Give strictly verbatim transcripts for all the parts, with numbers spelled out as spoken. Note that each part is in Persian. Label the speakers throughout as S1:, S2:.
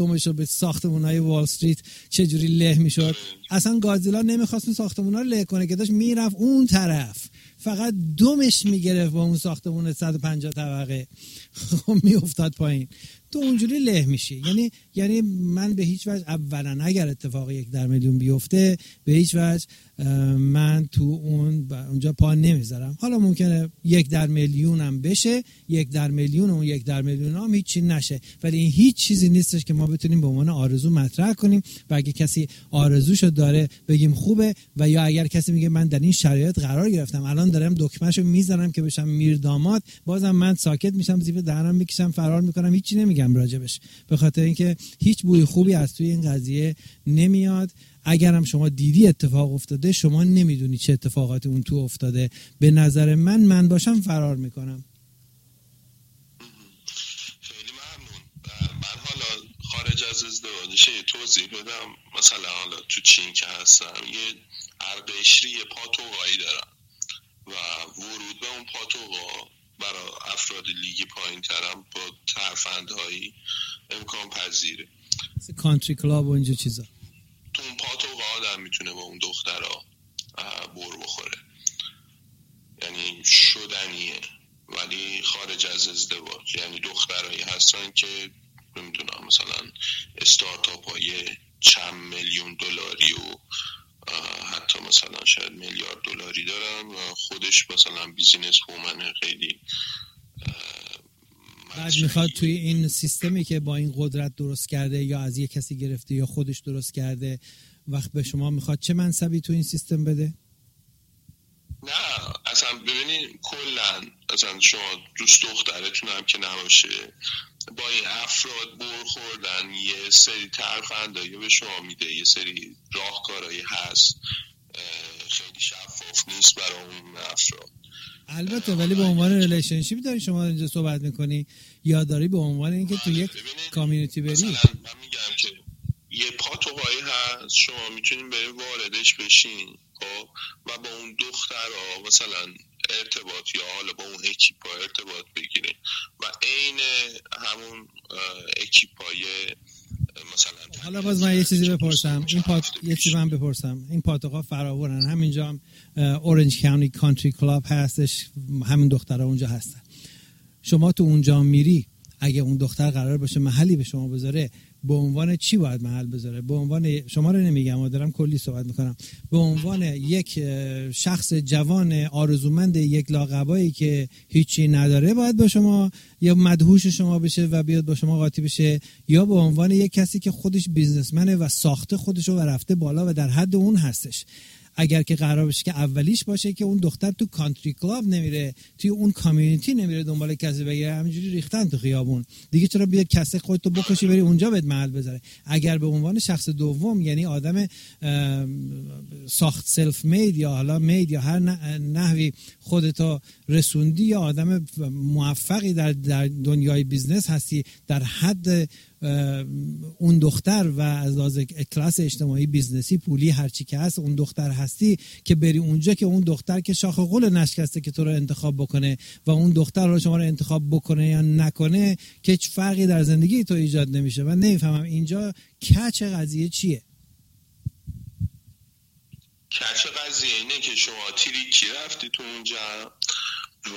S1: دومشو به ساختمان‌های وال استریت چجوری له میشد. اصلا گادزیلا نمیخواست اون ساختمونا رو له کنه که داشت میرفت اون طرف، فقط دومش میگرفت با اون ساختمون صد و پنجاه طبقه میافتاد پایین. تو اونجوری له میشی. یعنی یعنی من به هیچ وجه، اولا اگر اتفاق یک در میلیون بیفته، به هیچ وجه من تو اون اونجا پا نمیذارم. حالا ممکنه یک در میلیون هم بشه، یک در میلیون اون یک در میلیون هم هیچی نشه، ولی این هیچ چیزی نیستش که ما بتونیم به عنوان آرزو مطرح کنیم و اگه کسی آرزوشو داره بگیم خوبه، و یا اگر کسی میگه من در این شرایط قرار گرفتم الان دارم دکمهشو میزنم که بشم میر داماد، بازم من ساکت میشم، زیپ دهنم میکشم، فرار میکنم، هیچی نمیگم راجبش، به خاطر اینکه هیچ بوی خوبی از توی این قضیه نمیاد. اگرم شما دیدی اتفاق افتاده، شما نمیدونی چه اتفاقاتی اون تو افتاده. به نظر من من باشم فرار میکنم.
S2: خیلی ممنون. من حالا خارج از ازدواجش یه توضیح بدم. مثلا حالا تو چین که هستم یه ارقشری پاتوقایی دارم و ورود به اون پاتوقا برای افراد لیگ پایین ترم با ترفندهایی امکان پذیره.
S1: کانتری کلاب و اینجا چیزا.
S2: تو اون پاتوقا آدم میتونه با اون دخترها بر بخوره، یعنی شدنیه، ولی خارج از ازدواج. یعنی دخترایی هستن که نمیدونم مثلا استارتاپ های چند میلیون دلاری و حتی مثلا شاید میلیارد دلاری دارن و خودش مثلا بیزینس وومن خیلی
S1: بعد میخواد توی این سیستمی که با این قدرت درست کرده یا از یه کسی گرفته یا خودش درست کرده، وقت به شما میخواد چه منصبی تو این سیستم بده؟
S2: نه اصلا ببینید کلن اصلا شما دوست دخترتون هم که نباشه با این افراد برخوردن یه سری ترفندایی به شما میده، یه سری راهکارهایی هست خیلی شفاف نیست برای اون افراد.
S1: البته ولی به عنوان ریلیشنشیپ داری شما اینجا صحبت میکنی یا داری به عنوان اینکه تو یک کامیونیتی بری؟
S2: مثلا من میگم که یه پاتوقایی هست شما میتونین برید واردش بشین خب و با اون دخترها مثلا ارتباط یا حالا با اون اکیپا ارتباط بگیرین و عین همون اکیپای مثلا.
S1: حالا باز من یه چیزی بپرسم، این پات یه چیزی من بپرسم، این پاتوقا فراورن، همینجا هم اورنج کانتی کانتری کلاب هستش، همین دخترها اونجا هستن. شما تو اونجا میری، اگه اون دختر قرار باشه محلی به شما بذاره، به عنوان چی باید محل بذاره؟ به عنوان، شما رو نمیگم و دارم کلی صحبت میکنم، به عنوان یک شخص جوان آرزومند یک لاقبایی که هیچی نداره باید با شما یا مدهوش شما بشه و بیاد با شما قاطی بشه، یا به عنوان یک کسی که خودش بیزنسمنه و ساخته خودشو و رفته بالا و در حد اون هستش؟ اگر که قرار بشه که اولیش باشه که اون دختر تو کانتری کلاب نمیره، توی اون کامیونیتی نمیره دنبال کسی بگیره، همینجوری ریختن تو خیابون دیگه، چرا بیاد کسی خودتو بکشی بری اونجا بهت محل بذاره؟ اگر به عنوان شخص دوم، یعنی آدم ساخت سلف مید یا حالا مید یا هر نحوی خودتو رسوندی یا آدم موفقی در در دنیای بیزنس هستی در حد اون دختر و از لحاظ کلاس اجتماعی بیزنسی پولی هرچی که هست اون دختر هستی، که بری اونجا که اون دختر که شاخ قول نشکسته که تو رو انتخاب بکنه و اون دختر رو شما رو انتخاب بکنه یا نکنه، که هیچ فرقی در زندگی تو ایجاد نمیشه. من نمیفهمم اینجا کچ قضیه چیه؟
S2: کچ قضیه اینه که شما تریکی رفتی تو اونجا و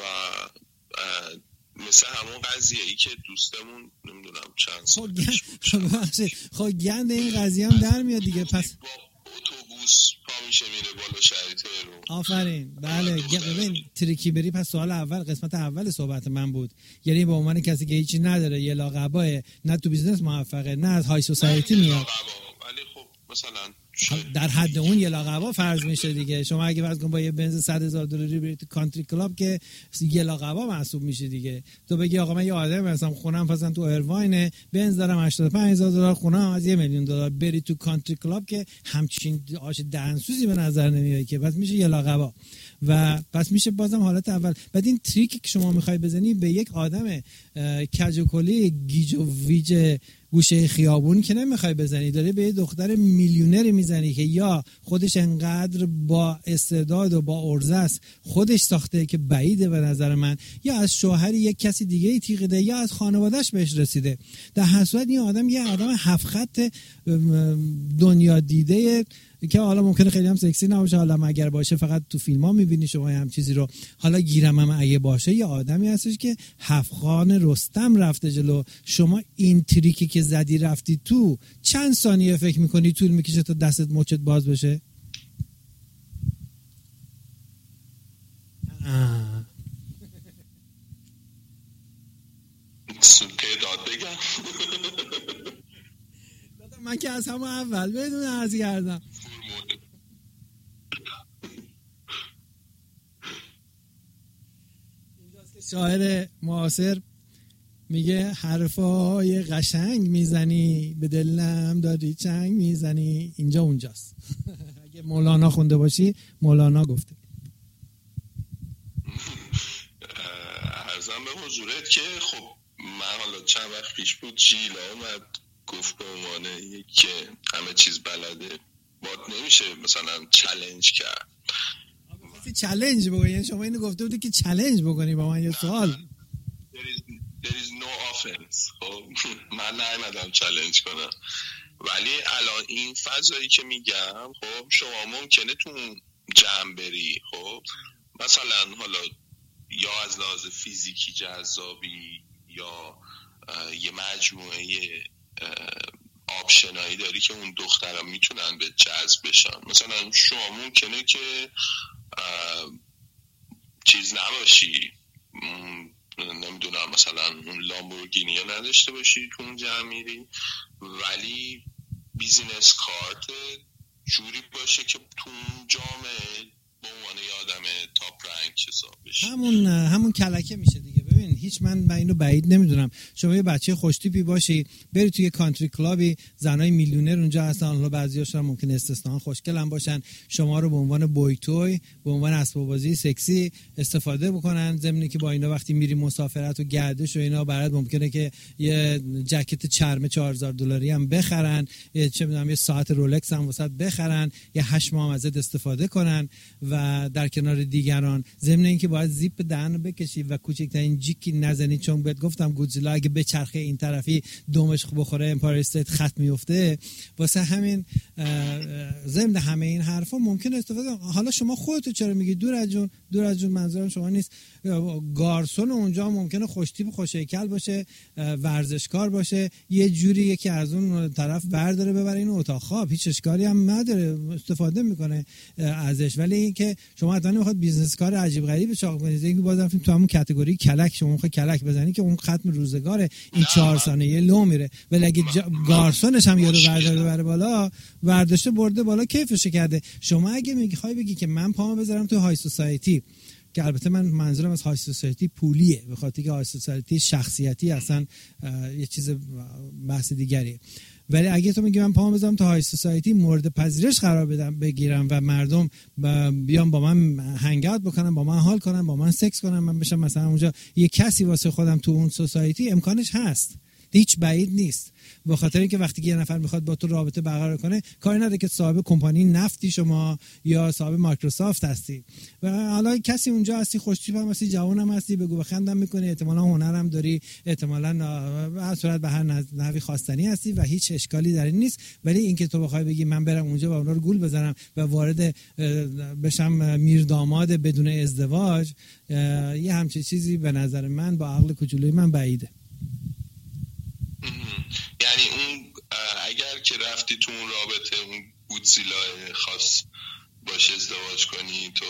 S2: مثل همون قضیه ای که دوستمون نمیدونم چند سال
S1: خب گند این قضیه هم در میاد دیگه. پس
S2: اتوبوس پا میشه میره بالا شهر تهران.
S1: آفرین. بله ببین تریکی بری. پس سوال اول، قسمت اول صحبت من بود، یعنی به عنوان کسی که هیچی نداره، یه لاقبای، نه تو بیزنس موفقه نه از های سوسایتی میاد،
S2: ولی خب مثلا
S1: در حد اون یه لاقبا فرض میشه دیگه. شما اگه فرض کن با یه بنز صد هزار دلاری برید تو کانتری کلاب که یه لاقبا محسوب میشه دیگه. تو بگی آقا من یه آدم هستم خونم مثلا تو ایرواینه، بنز دارم هشتاد و پنج هزار دلار، خونم از یه میلیون دلار، بری تو کانتری کلاب که همچین آش دهنسوزی به نظر نمیاد که، بس میشه یه لاقبا و پس میشه بازم حالت اول. بعد این تریکی که شما میخوای بزنی به یک آدم کج و کلی گیج و ویج گوشه خیابون که نمیخوای بزنی، داری به یه دختر میلیونری میزنی که یا خودش انقدر با استعداد و با عرضه است خودش ساخته که بعیده به نظر من، یا از شوهر یک کسی دیگه ای تیغیده یا از خانوادهش بهش رسیده. در هر صورت این آدم یه آدم هفت خط دنیا دیده که حالا ممکنه خیلی هم سکسی نباشه، حالا اگر باشه فقط تو فیلم ها میبینی شما هم چیزی رو، حالا گیرم هم اگه باشه یه آدمی هستش که هفت خان رستم رفته جلو. شما این تریکی که زدی رفتی تو، چند ثانیه فکر میکنی طول میکشه تا دستت مچت باز بشه؟
S2: تعداد بگم
S1: من که از همون اول بدون عرض کردم. شاعر معاصر میگه حرفای قشنگ میزنی به دلم داری چنگ میزنی، اینجا اونجاست. اگه مولانا خونده باشی مولانا گفته.
S2: عرضم به حضورت که خب من حالا چند وقت پیش بود جیلا اومد گفت به عنوان یک که همه چیز بلده باد نمیشه مثلا چالش کرد.
S1: چالش بکنی؟ یعنی شما اینو گفته بودی که چالش بکنی با من یه سوال.
S2: there is, there is no offense. خب من نمیدونم چالش کنم، ولی الان این فضایی که میگم خب شما ممکنه تو جمع بری، خب مثلا حالا یا از لحاظ فیزیکی جذابی یا یه مجموعه آپشنایی داری که اون دخترها میتونن به جذب بشن. مثلا شما ممکنه که چیز نباشی، نمیدونم مثلا اون لامبورگینی نداشته باشی تو اون جمع میری، ولی بیزینس کارت جوری باشه که تو اون جامعه به عنوان یه آدم تاپ رنگ حساب بشه.
S1: همون همون کلکه میشه دیگه. ببین هیچ من من اینو بعید نمیدونم شما یه بچه خوشتیپی باشی بری توی کانتری کلابی، زنای میلیونر اونجا هستن، حالا بعضیاشون ممکن استثنا خوشگل هم باشن، شما رو به عنوان بوی توی، به عنوان اسباب بازی سکسی استفاده بکنن، ضمن که با اینا وقتی میری مسافرت و گردش و اینا برات ممکنه که یه جکت چرم چهار هزار دلاری هم بخرن، یه چه میدونم یه ساعت رولکس هم واسط بخرن، یه هشت ماه ازت استفاده کنن و در کنار دیگران، ضمن اینکه باید زیپ دهنو بکشی و کوچکترین جیکی نزنی، چون بهت گفتم گودزیلا اگه بچرخه این طرفی دومش بخوره امپایر استیت خط میفته. واسه همین ضمن همه این حرفا ممکن استفاده. حالا شما خودت چرا میگی دور از جون؟ دور از جون منظورم شما نیست. گارسون اونجا ممکنه خوشتیپ خوشهیکل باشه، ورزشکار باشه، یه جوری یکی از اون طرف برداره ببره این اتاق خواب، هیچ اشکالی هم نداره، استفاده میکنه ازش. ولی اینکه شما حتما میخواد بیزنس کار عجیب غریب چاق کنید، اینکه بازم تو همون کاتگوری کلک شما میخواد کلک بزنی که اون ختم روزگاره این چهار ثانیه لو میره. ولی اگه جا... گارسونش هم یارو برداره ببره بالا، ورداشته برده بالا کیفش کرده. شما اگه میخوای بگی که من پامو بذارم تو های سوسایتی، که البته من منظورم از های سوسایتی پولیه، به خاطر که های سوسایتی شخصیتی اصلا یه چیز بحث دیگریه. ولی اگه تو میگی من پامو بذارم تو های سوسایتی مورد پذیرش قرار بدم بگیرم و مردم بیان با من هنگ اوت بکنن، با من حال کنن، با من سکس کنن، من بشم مثلا اونجا یه کسی واسه خودم تو اون سوسایتی، امکانش هست، هیچ بعید نیست. به خاطر اینکه وقتی که یه نفر میخواد با تو رابطه برقرار کنه، کاری نداره که صاحب کمپانی نفتی شما یا صاحب مایکروسافت هستی و حالا کسی اونجا هستی، خوشتیپ هم هستی، جوان هم هستی، بگو بخندم میکنی، احتمالاً هنر هم داری، احتمالاً به هر صورت به هر نحوی خواستنی هستی و هیچ اشکالی در این نیست. ولی اینکه تو بخوای بگی من برم اونجا و اونا رو گول بزنم و وارد بشم میر داماد بدون ازدواج، یه همچین چیزی به نظر من با عقل کوچولوی من بعیده.
S2: یعنی اون اگر که رفتی تو اون رابطه اون گودزیلا خاص باشه ازدواج کنی، تو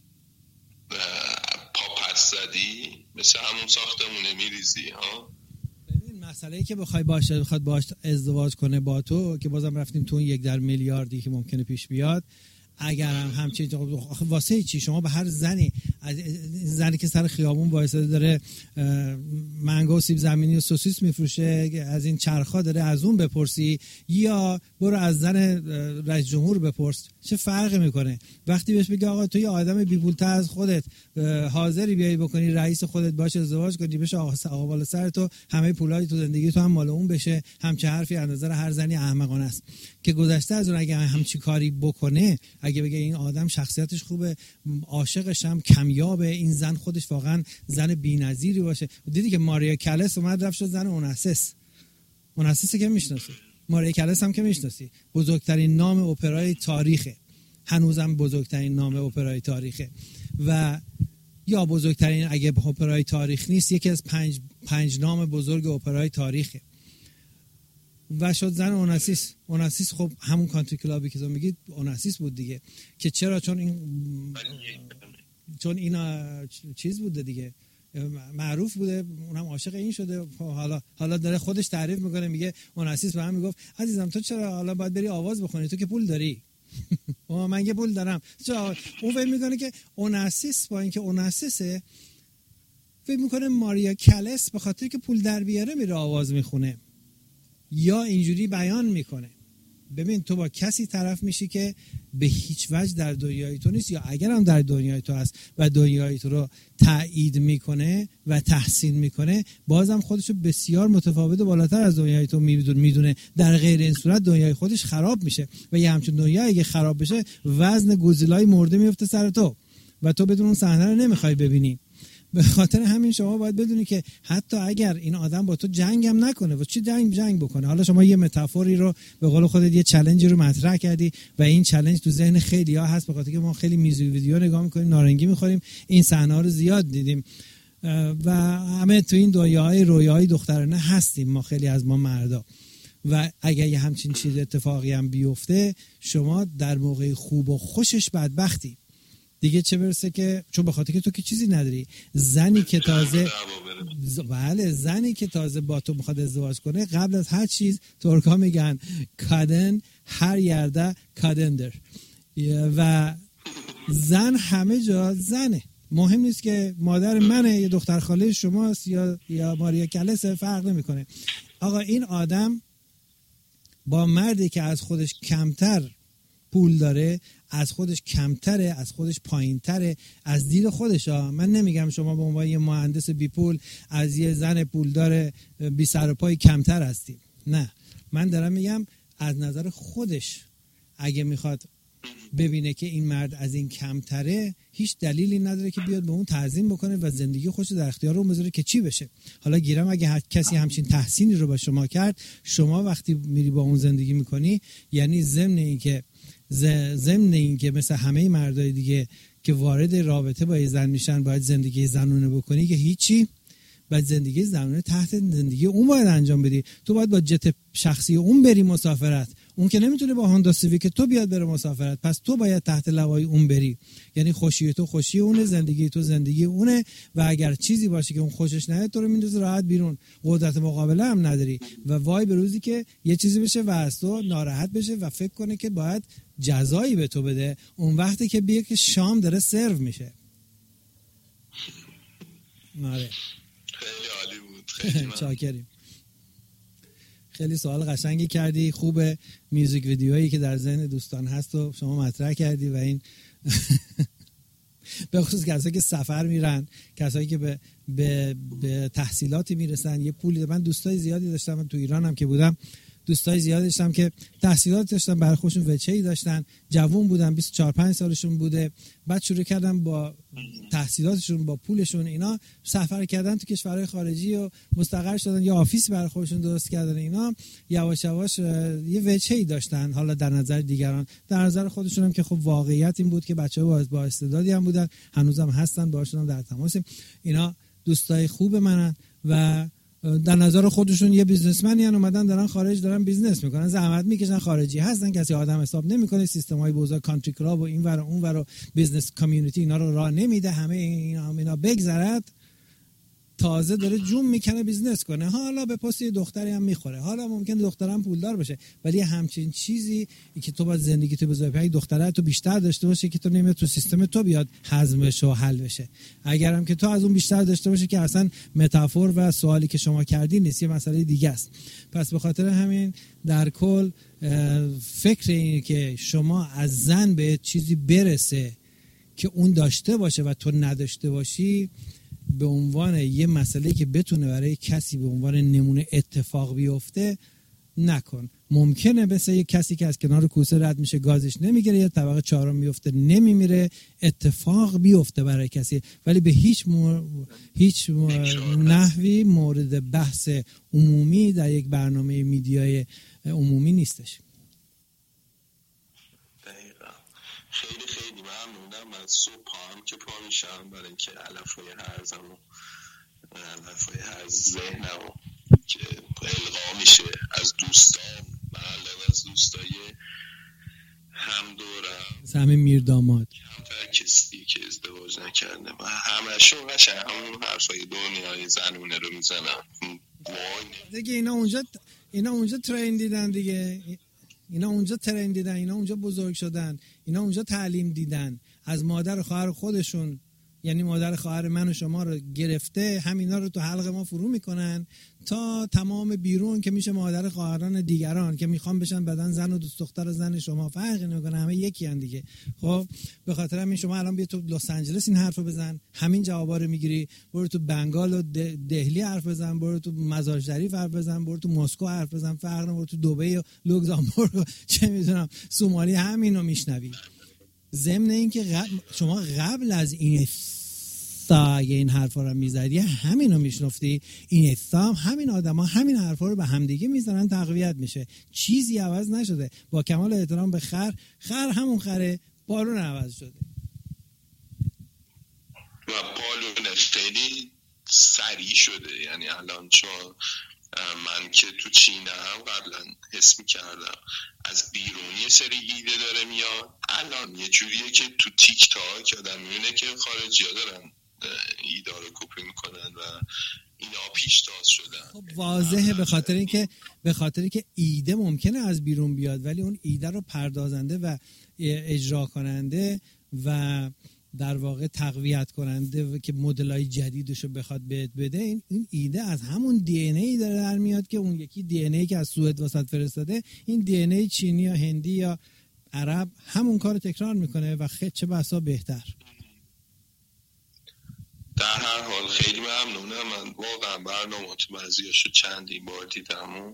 S2: پا پس زدی مثل همون ساختمونه میریزی ها.
S1: ببین مسئله ای که بخوای باشه بخواد باش ازدواج کنه با تو، که بازم رفتیم تو اون یک در میلیاردی که ممکنه پیش بیاد، اگر هم همچین واسه چی شما به هر زنی، زنی که سر خیابون وایساده داره منگو و سیب زمینی و سوسیس میفروشه، از این چرخا داره از اون بپرسی، یا برو از زن رئیس جمهور بپرس، چه فرقی میکنه؟ وقتی بهش بگی آقا تو یه آدم بی‌پول‌تر از خودت حاضری بیای بکنی رئیس خودت باشه، ازدواج کنی، بشه آقا بالا سر تو، همه پولای تو زندگی تو هم مال اون بشه، همچه حرفی از نظر هر زنی احمقانه است. که گذشته از اون اگه همچی کاری بکنه، اگه بگه این آدم شخصیتش خوبه، عاشقشم، کمیابه، این زن خودش واقعا زن بی‌نظیری باشه. دیدی که ماریا کالس اومد رفت شد زن اوناسیس. اوناسیس که میشناسی، ماریا کالس هم که میشناسی، بزرگترین نام اپرای تاریخه، هنوزم بزرگترین نام اپرای تاریخه، و یا بزرگترین اگه اپرای تاریخ نیست یکی از پنج پنج نام بزرگ اپرای تاریخه. و شد زن اوناسیس. اوناسیس خب همون کانتری کلابی که تو میگید اوناسیس بود دیگه. که چرا؟ چون این چون اینا چیز بوده دیگه، معروف بوده، اونم عاشق این شده. حالا حالا داره خودش تعریف میکنه، میگه اوناسیس به من میگفت عزیزم تو چرا حالا باید بری آواز بخونی، تو که پول داری. من که پول دارم. اون فکر میکنه که اوناسیس با اینکه اوناسیسه، فکر میکنه ماریا کالس به خاطر که پول در بیاره میره آواز میخونه، یا اینجوری بیان میکنه. ببین تو با کسی طرف میشی که به هیچ وجه در دنیای تو نیست، یا اگر هم در دنیای تو هست و دنیای تو رو تایید میکنه و تحسین میکنه، بازم خودشو بسیار متفاوت و بالاتر از دنیای تو میدونه. در غیر این صورت دنیای خودش خراب میشه، و یه همچون دنیایی اگه خراب بشه وزن گوزیلای مرده میفته سر تو و تو بدون اون صحنه رو نمیخوای ببینی. به خاطر همین شما باید بدونی که حتی اگر این آدم با تو جنگ هم نکنه و چی جنگ جنگ بکنه، حالا شما یه متافوری رو به قول خودت یه چالنجی رو مطرح کردی و این چالش تو ذهن خیلی‌ها هست، به خاطر که ما خیلی میوزیک ویدیو نگاه می‌کنیم، نارنگی می‌خوریم، این صحنه‌ها رو زیاد دیدیم و همه تو این دنیای رویای دخترانه هستیم ما، خیلی از ما مردا. و اگر یه همچین چیز اتفاقی هم بیفته، شما در موقع خوب و خوشش بدبختی دیگه، چه برسه که چون به خاطر که تو که چیزی نداری. زنی که تازه بله زنی که تازه با تو میخواد ازدواج کنه، قبل از هر چیز ترکا میگن کادن هر یرده کادندر، و زن همه جا زنه. مهم نیست که مادر منه یا دختر خاله شماست یا یا ماریا کالس، فرق نمیکنه. آقا این آدم با مردی که از خودش کمتر پول داره، از خودش کمتره، از خودش پایینتره، از دید خودش ها. من نمیگم شما به عنوان یه مهندس بی پول از یه زن پولدار بی سر و پای کمتر هستی، نه، من دارم میگم از نظر خودش اگه میخواد ببینه که این مرد از این کمتره، هیچ دلیلی نداره که بیاد به اون تعظیم بکنه و زندگی خودش در اختیار اون بذاره که چی بشه. حالا گیرم اگه هر کسی همچین تحسینی رو با شما کرد، شما وقتی میری با اون زندگی میکنی، یعنی ضمن این که ضمن این که مثل همه مردای دیگه که وارد رابطه با یه زن میشن باید زندگی زنونه بکنی، که هیچی، باید زندگی زنونه تحت زندگی اون باید انجام بدی. تو باید با جت شخصی اون بری مسافرت، اون که نمیتونه با هوندا سیویک تو بیاد بره مسافرت، پس تو باید تحت لوای اون بری. یعنی خوشی تو خوشی اونه، زندگی تو زندگی اونه، و اگر چیزی باشه که اون خوشش نیاد تو رو میندازه راحت بیرون، قدرت مقابله هم نداری، و وای به روزی که یه چیزی بشه و از تو ناراحت بشه و فکر کنه که باید جزایی به تو بده، اون وقتی که بیه که شام داره سرو میشه. آره
S2: خیلی عالی بود، خیلی
S1: چاکریم. خیلی سوال قشنگی کردی، خوبه. میوزیک ویدیویی که در ذهن دوستان هست و شما مطرح کردی، و این به خصوص کسایی که سفر میرن، کسایی که به به, به تحصیلاتی میرسن، یه پولی. من دوستای زیادی داشتم، من تو ایران هم که بودم دوستای زیادی داشتم که تحصیلات داشتن، برای خودشون وچه‌ای داشتن، جوون بودن، بیست و چهار پنج سالشون بوده، بعد شروع کردن با تحصیلاتشون، با پولشون اینا سفر کردن تو کشورهای خارجی و مستقر شدن، یا آفیس برای خودشون درست کردن. اینا یواش یواش یه وجهی داشتن، حالا در نظر دیگران، در نظر خودشون هم که خب واقعیت این بود که بچه‌ها با استعدادی هم بودن، هنوزم هستن، باهاشون هم در تماسیم. اینا دوستای خوب منن و در نظر خودشون یه بیزنسمنی ان، اومدن دارن خارج دارن بیزنس میکنن، زحمت میکشن، خارجی هستن، کسی آدم حساب نمیکنه، سیستمای بزرگ کانتری کلاب و این ور و اون ور و بیزنس کامیونیتی اینا رو راه نمیده، همه اینا اینا بگذرد. تازه داره جون میکنه بیزنس کنه، حالا به پست یه دختری هم میخوره، حالا ممکنه دخترم پولدار باشه، ولی همچین چیزی که تو باید زندگی تو بذاری پای دختره تو بیشتر داشته باشه که تو نمیاد تو سیستم تو بیاد هضم بشه و حل بشه. اگرم که تو از اون بیشتر داشته باشه که اصلا متافور و سوالی که شما کردی نیست، یه مسئله دیگه است. پس به خاطر همین در کل فکر اینه که شما از زن به چیزی برسه که اون داشته باشه و تو نداشته باشی، به عنوان یه مسئله که بتونه برای کسی به عنوان نمونه اتفاق بیفته نکن. ممکنه مثل یه کسی که از کنار کوسه رد میشه گازش نمیگیره، یه طبقه چهارم میفته نمیمیره، اتفاق بیفته برای کسی، ولی به هیچ مور... هیچ مور... نحوی مورد بحث عمومی در یک برنامه میدیای عمومی نیستش.
S2: دقیقا. خیلی خیلی ممنونم. من صبح هم که پا میشم برای اینکه علفای هرزم و علفای هرز ذهنم که القا میشه از دوستان، من از دوستای هم دورم،
S1: همین میرداماد
S2: همتر کسی که ازدواج نکرده و همشون قشنگ همون حرفای دنیای زنونه رو میزنن
S1: دیگه. اینا اونجا اینا اونجا ترین دیدن دیگه، اینا اونجا ترین دیدن، اینا اونجا بزرگ شدن، اینا اونجا تعلیم دیدن از مادر و خواهر خودشون، یعنی مادر خواهر من و شما رو گرفته، همینا رو تو حلق ما فرو میکنن تا تمام بیرون که میشه مادر خواهران دیگران که میخوان بشن بدن زن و دوست دختر زن شما، فرقی نمیکنه، همه یکی ان دیگه. خب به خاطر همین شما الان بیا تو لس آنجلس این حرفو بزن، همین جوابا رو میگیری، برو تو بنگال و دهلی حرف بزن، برو تو مزار شریف حرف بزن، برو تو مسکو حرف بزن، فرق نمیکنه، برو تو دبی و لوکزامبورگ چه میدونم سومالی، همینو میشنوی. ضمن اینکه قبل شما قبل از این تا این حرفا رو میزدی همینو میشنفتی، این اثام همین آدما همین حرفا رو به همدیگه میزنن، تقویت میشه، چیزی عوض نشده. با کمال احترام به خر، خر همون خره، بالون عوض شده
S2: و بالون خیلی سریع شده. یعنی الان چون من که تو چینم قبلا حس میکردم از بیرون یه سری ایده داره میاد، الان یه جوریه که تو تیک تاک آدم میبینه که خارجی ها دارن ایده رو کپی میکنن و اینا پیشتاز شدن.
S1: خب واضحه، به خاطر اینکه به خاطر اینکه ایده ممکنه از بیرون بیاد ولی اون ایده رو پردازنده و اجرا کننده و در واقع تقویت کننده که مدل‌های جدیدشو بخواد بهت بده، این این ایده از همون دی ان ای داره در میاد که اون یکی دی ان ای که از سوئد واسط فرستاده، این دی ان ای چینی یا هندی یا عرب همون کارو تکرار میکنه و خیلی چه بسا بهتر.
S2: در هر حال خیلی ممنونم. من واقعا برنامه تو بعضیاشو چندین بار دیدم و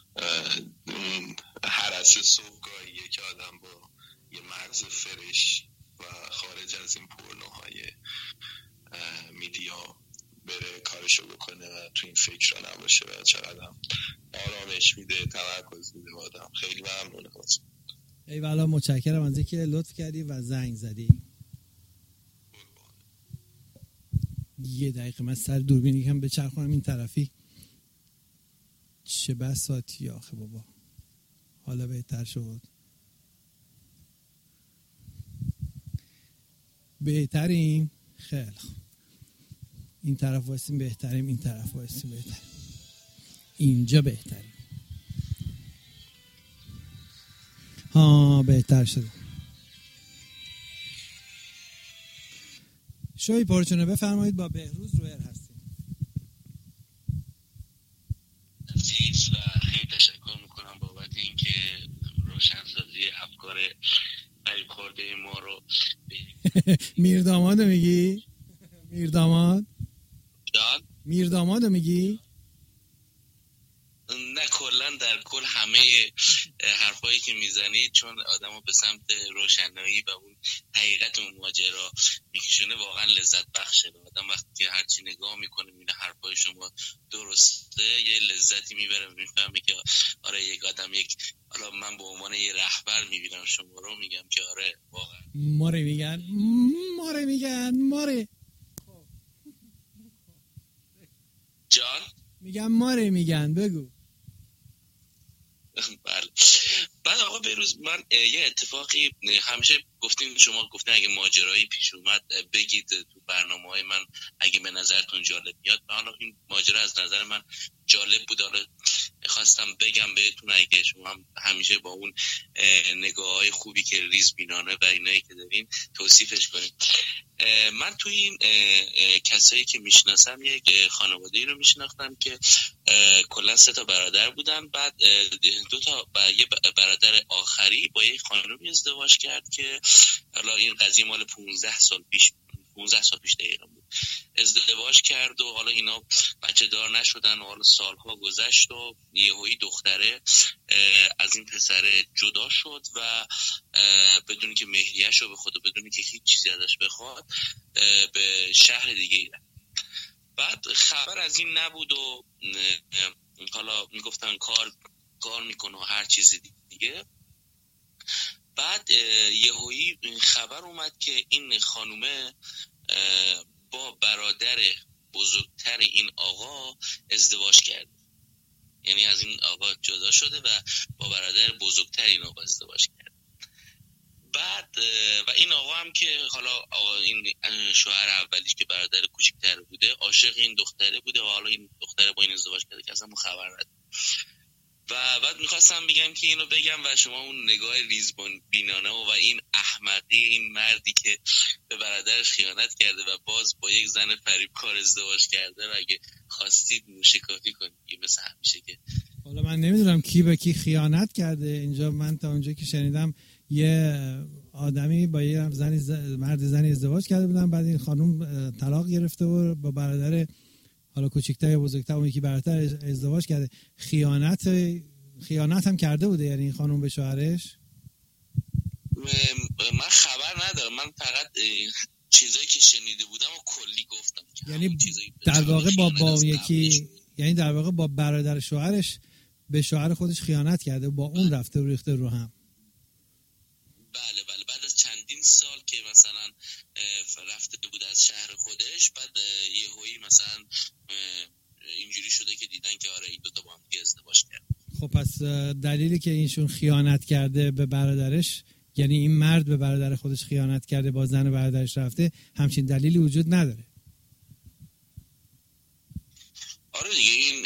S2: هرس صبحگاهیه که آدم با یه مغز فرش و خارج از این پورنوهای میدیا بره کارشو بکنه و تو این فکر را نباشه و چقدر آرامش میده، تمرکز میده آدم. خیلی ممنونم.
S1: ای والا متشکرم از اینکه لطف کردی و زنگ زدی. یه دقیقه من سر دوربینی کم بچرخونم این طرفی. چه بساطی آخه بابا، حالا بهتر شد. بهتریم؟ خیلی خوب. این طرف واسیم بهتریم، این طرف واسیم بهتریم، اینجا بهتریم. ها بهتر شده. شوی پرچونه بفرمایید، با بهروز رویر هستیم.
S3: عزیز و خیلی تشکر میکنم بابت اینکه روشنسازی افکار قریب خورده ما رو
S1: میردامادو میگی؟ میرداماد؟
S3: جان؟
S1: میردامادو میگی؟
S3: نه کلا در کل همه حرفایی که میزنید چون آدمو به سمت روشنایی و اون حقیقت اون ماجرا میکشونه واقعا لذت بخشه. آدم وقتی که هرچی نگاه میکنه میبینه حرفای شما درسته، یه لذتی میبره، میفهمه که آره یک آدم یک حالا من به عنوان یه رهبر میبینم شما رو، میگم که آره واقعا
S1: ماره میگن ماره میگن ماره
S3: جان
S1: میگم ماره میگن بگو.
S3: بله. بعد بعد آقا بهروز من یه اتفاقی همیشه گفتین، شما گفتین اگه ماجرایی پیش اومد بگید تو برنامه‌های من اگه به نظرتون جالب میاد. حالا این ماجرا از نظر من جالب بود، حالا خواستم بگم بهتون اگه شما هم همیشه با اون نگاه‌های خوبی که ریزبینانه و اینایی که دارین توصیفش کنید. من تو این کسایی که میشناسم یک خانواده‌ای رو میشناختم که کلا سه تا برادر بودن. بعد دو تا با یه برادر آخری با یک خانمی ازدواج کرد که حالا این قضیه مال پانزده سال پیش پانزده سال پیش دقیقاً بود. ازدواج کرد و حالا اینا بچه دار نشدن و حالا سالها گذشت و یهویی دختره از این پسر جدا شد و بدون که مهریه‌اش رو بخواد و بدون که هیچ چیزی ازش بخواد به شهر دیگه ایران. بعد خبر از این نبود و حالا میگفتن کار کار میکنه و هر چیزی دیگه. بعد یهویی خبر اومد که این خانومه با برادر بزرگتر این آقا ازدواج کرده، یعنی از این آقا جدا شده و با برادر بزرگتر این آقا ازدواج کرده. بعد و این آقا هم که حالا آقا این شوهر اولیش که برادر کوچیک‌تر بوده عاشق این دختره بوده و حالا این دختره با این ازدواج کرده که اصلا خبر نداره. و بعد میخواستم بگم که اینو بگم و شما اون نگاه ریزبان بینانه و, و این احمقی این مردی که به برادرش خیانت کرده و باز با یک زن فریبکار ازدواج کرده و اگه خواستید موشکافی کنید مثل همیشه. که
S1: حالا من نمیدونم کی به کی خیانت کرده اینجا. من تا اونجا که شنیدم یه آدمی با یه زنی ز... مرد زنی ازدواج کرده بودن، بعد این خانم طلاق گرفته و با برادر حالا کوچیک‌تر یا بزرگتر اون یکی برادر ازدواج کرده. خیانت خیانت هم کرده بوده یعنی این خانم به شوهرش؟
S3: من خبر ندارم، من فقط چیزایی که شنیده بودم و کلی گفتم.
S1: یعنی در واقع با با اون یکی یعنی در واقع با برادر شوهرش به شوهر خودش خیانت کرده، با اون رفته و ریخته رو هم.
S3: بله بله بعد از چندین سال که مثلا رفته بود از شهر خودش، بعد یهویی مثلا اینجوری شده که دیدن که آره این دوتا با هم دیگه ازدواج کرد.
S1: خب پس دلیلی که اینشون خیانت کرده به برادرش، یعنی این مرد به برادر خودش خیانت کرده با زن برادرش رفته، همچین دلیلی وجود نداره.
S3: آره دیگه این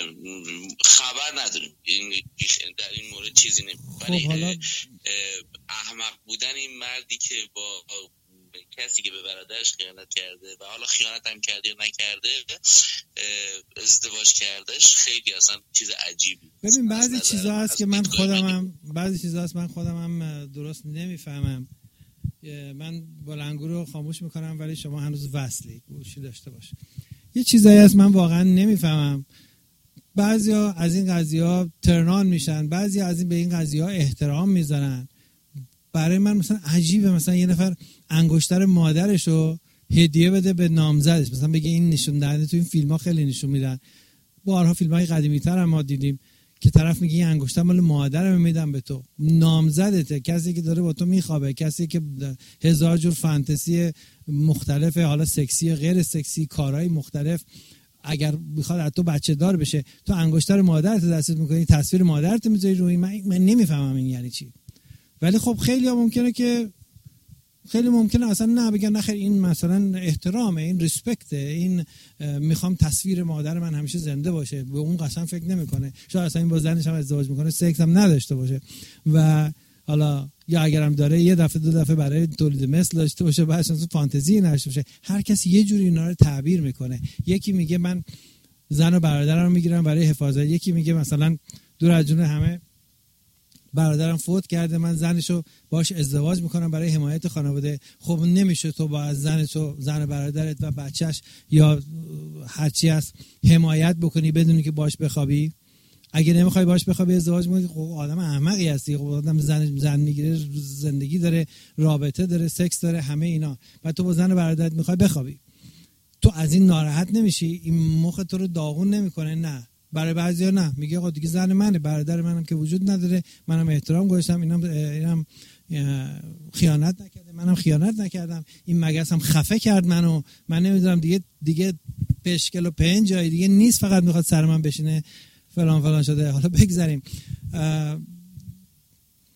S3: خبر نداریم، این در این مورد چیزی نمیگه. ولی
S1: خب حالا
S3: احمق بودن این مردی که با کسی که به برادرش خیانت کرده و حالا خیانت هم کرده یا نکرده ازدواج کردش خیلی اصلا چیز عجیبی.
S1: ببین بعضی چیزا هست که من خودم هم بعضی چیزا هست من خودم هم درست نمیفهمم. من بلنگو رو خاموش میکنم ولی شما هنوز وصلی گوشی داشته باش. یه چیزایی هست من واقعا نمیفهمم. بعضیا از این قضیه‌ها ترنان میشن، بعضیا از این به این قضیه‌ها احترام میذارن. برای من مثلا عجیبه مثلا یه نفر انگشتر مادرشو هدیه بده به نامزدش، مثلا بگه این نشون دهنده. تو این فیلم‌ها خیلی نشون میدن، بارها فیلم‌های قدیمی‌تر هم ما دیدیم که طرف میگه این انگشتر مال مادرم میدم به تو، نامزدته، کسی که داره با تو میخوابه، کسی که هزار جور فانتزی مختلف، حالا سکسی غیر سکسی، کارهای مختلف، اگر بخواد از تو بچه دار بشه تو انگشتر مادرت دستت میکنی، تصویر مادرت میذاری روی. من, من نمیفهمم این یعنی چی. ولی خب خیلی ها ممکنه که خیلی ممکنه اصلا نه بگن نخیر این مثلا احترامه، این ریسپکته، این میخوام تصویر مادر من همیشه زنده باشه، به اون قسم فکر نمیکنه. شاید اصلا این با زنش هم ازدواج میکنه سکس هم نداشته باشه و حالا یا اگرم داره یه دفعه دو دفعه برای تولید مثل داشته باشه، بعدش اصلا فانتزی نشه باشه. هر کسی یه جوری اینا رو تعبیر میکنه. یکی میگه من زن و برادرم رو میگیرم برای حفاظت، یکی میگه مثلا دور از جون همه برادرم فوت کرده من زنشو باش ازدواج میکنم برای حمایت خانواده. خب نمیشه تو با زنتو زن برادرت و بچهش یا هرچی هست حمایت بکنی بدونی که باش بخوابی؟ اگه نمیخوای باش بخوابی ازدواج میکنی، خب آدم احمقی هستی. خب آدم زن زن میگیره، زندگی داره، رابطه داره، سکس داره، همه اینا، بعد تو با زن برادرت میخوای بخوابی. تو از این ناراحت نمیشی؟ این مخ تو رو داغون نمیکنه؟ نه. برای بعضیا نه، میگه آقا دیگه زن منه، برادر منم که وجود نداره، منم احترام گذاشتم، اینم اینم خیانت نکرده، منم خیانت نکردم، این مگس هم خفه کرد منو، من نمیدونم دیگه دیگه پشکل و پنج جای دیگه نیست، فقط میخواد سر من بشینه فلان فلان شده. حالا بگذاریم.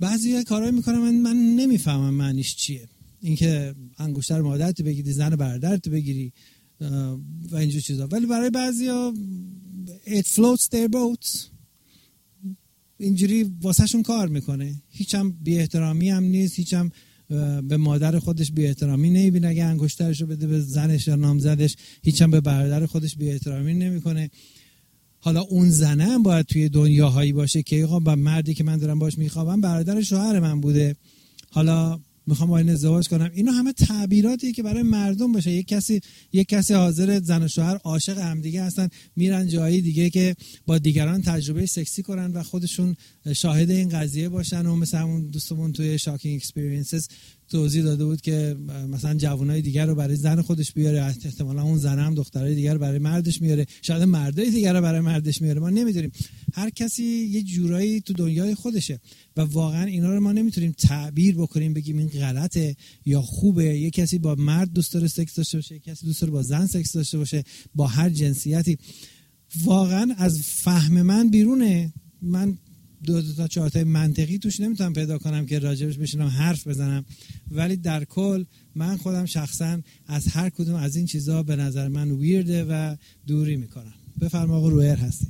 S1: بعضی کارهایی میکنن من من نمیفهمم معنیش چیه، اینکه انگشتر مادرت بگیری، زن برادرت بگیری و اینجور چیزا، ولی برای بعضیا it floats their boats، اینجوری واسهشون کار میکنه. هیچم بی احترامی هم نیست، هیچم به مادر خودش بی احترامی نمیبینه اگه انگشترشو بده به زنش یا نامزدش، هیچم به برادر خودش بی احترامی نمیکنه. حالا اون زنه هم باید توی دنیاهایی باشه که آقا با مردی که من دارم باش میخوابم برادر شوهر من بوده، حالا میخوام با این ازدواج کنم. اینا همه تعبیراتیه که برای مردم باشه. یک کسی یک کسی حاضر زن و شوهر عاشق همدیگه هستن، میرن جایی دیگه که با دیگران تجربه سکسی کنن و خودشون شاهد این قضیه باشن. و مثلا اون دوستمون توی شاکینگ اکسپریانسز توضیح داده بود که مثلا جوانای دیگر رو برای زن خودش بیاره، احتمالاً اون زن هم دخترای دیگر رو برای مردش میاره، شاید مردای دیگر رو برای مردش میاره، ما نمیدونیم. هر کسی یه جورایی تو دنیای خودشه و واقعا اینا رو ما نمیتونیم تعبیر بکنیم بگیم این غلطه یا خوبه. یه کسی با مرد دوست داره سکس داشته باشه، یه کسی دوست داره با زن سکس داشته باشه، با هر جنسیتی. واقعا از فهم من بیرونه. من دو, دو تا چهار تا منطقی توش نمیتونم پیدا کنم که راجبش بشینم حرف بزنم، ولی در کل من خودم شخصا از هر کدوم از این چیزا به نظر من ویرده و دوری میکنم. بفرما آقا رویر هستی.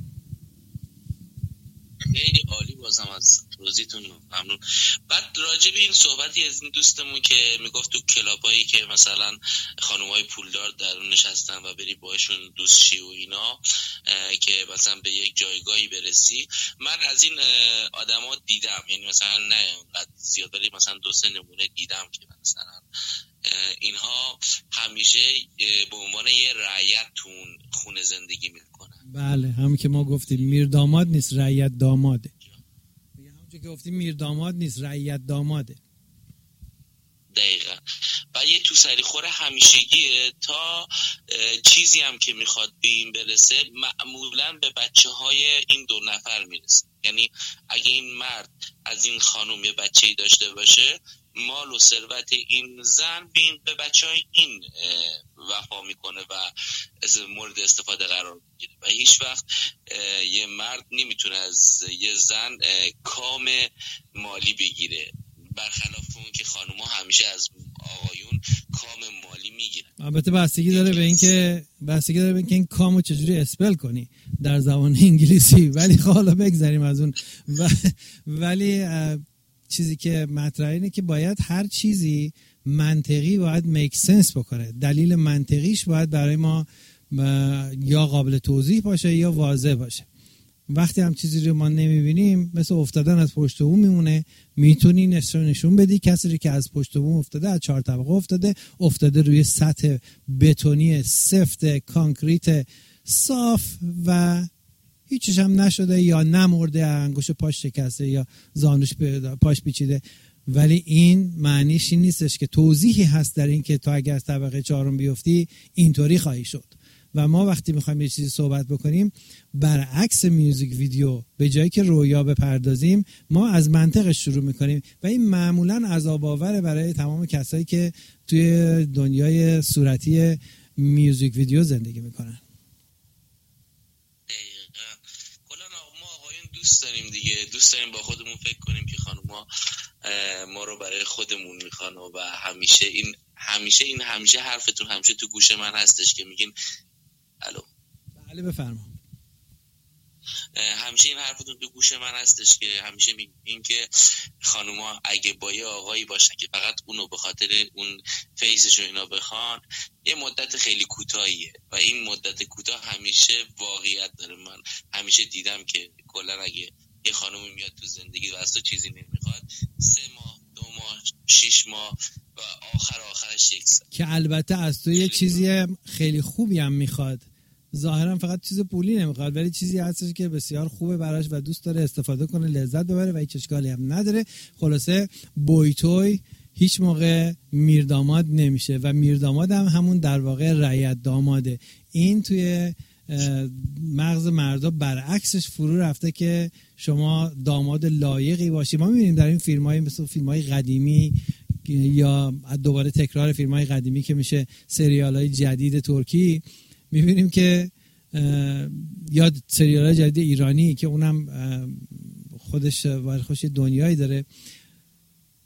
S3: خیلی عالی، بازم از توضیحتون ممنون. بعد راجع به این صحبتی از این دوستمون که میگفت تو کلابایی که مثلا خانومای پولدار درونش هستن و بری باهاشون دوست شی و اینا که مثلا به یک جایگاهی برسی، من از این آدما دیدم، یعنی مثلا نه اونقدر زیاد ولی مثلا دو سه نمونه دیدم که مثلا اینها همیشه به عنوان یه رعیت تون خونه زندگی میکنن.
S1: بله، همون که ما گفتیم میر داماد نیست، رعیت داماده. همون که گفتیم میر داماد نیست، رعیت داماده.
S3: دقیقا. و یه تو سری خور همیشگیه تا چیزی هم که میخواد به این برسه معمولا به بچه های این دو نفر میرسه. یعنی اگه این مرد از این خانم یه بچه‌ای داشته باشه، مال و ثروت این زن بین به بچه های این وفا میکنه و از مورد استفاده قرار میگیره و هیچ وقت یه مرد نمیتونه از یه زن کام مالی بگیره، برخلاف اون که خانوما همیشه از آقایون کام مالی میگیرن.
S1: البته بستگی داره به اینکه بستگی داره به اینکه این کامو چجوری اسپل کنی در زبان انگلیسی، ولی حالا بگذریم از اون. و ولی چیزی که مطرحه اینه که باید هر چیزی منطقی باید میک سنس بکنه، دلیل منطقیش باید برای ما یا قابل توضیح باشه یا واضح باشه. وقتی هم چیزی رو ما نمیبینیم مثل افتادن از پشت بوم میمونه. میتونی نشون بدی کسی که از پشت بوم افتاده، از چهار طبقه افتاده افتاده روی سطح بتونی سفت کانکریت صاف و هیچش هم نشده یا نمرده، انگوش پاش شکسته یا زانوش پاش پیچیده، ولی این معنیش این نیستش که توضیحی هست در این که تو اگر از طبقه چهارم بیفتی اینطوری خواهی شد. و ما وقتی میخوایم یه چیزی صحبت بکنیم برعکس میوزیک ویدیو، به جایی که رویا بپردازیم ما از منطقش شروع میکنیم و این معمولا عذاب آوره برای تمام کسایی که توی دنیای صورتی میوزیک ویدیو زندگی میکنن.
S3: دوست داریم دیگه، دوست داریم با خودمون فکر کنیم که خانوما ما رو برای خودمون میخوان و همیشه این همیشه این همیشه حرفتون همیشه تو گوش من هستش که میگین الو.
S1: بله بفرما.
S3: همیشه این حرفتون تو گوش من هستش که همیشه میگین که خانوما اگه با یه آقایی باشن که فقط اونو به خاطر اون فیسش و اینا بخوان، یه مدت خیلی کوتاهیه و این مدت کوتاه همیشه واقعیت داره. من همیشه دیدم که کلا اگه یه خانومی میاد تو زندگی و از تو چیزی نمیخواد، سه ماه، دو ماه، شش ماه و آخر آخرش یک سال
S1: که البته از تو یه چیزی خیلی خوبی هم میخواد، ظاهرا فقط چیز پولی نمیخواد ولی چیزی هستش که بسیار خوبه براش و دوست داره استفاده کنه، لذت ببره و هیچ اشکالی هم نداره. خلاصه بویتوی هیچ موقع میرداماد نمیشه و میرداماد هم همون در واقع رعیت داماده. این توی مغز مردا برعکسش فرو رفته که شما داماد لایقی باشی. ما میبینیم در این فیلم‌های مثل فیلم‌های قدیمی یا دوباره تکرار فیلم‌های قدیمی که میشه سریال‌های جدید ترکی، میبینیم که یا سریال‌های جدید ایرانی که اونم خودش برای خودش دنیایی داره،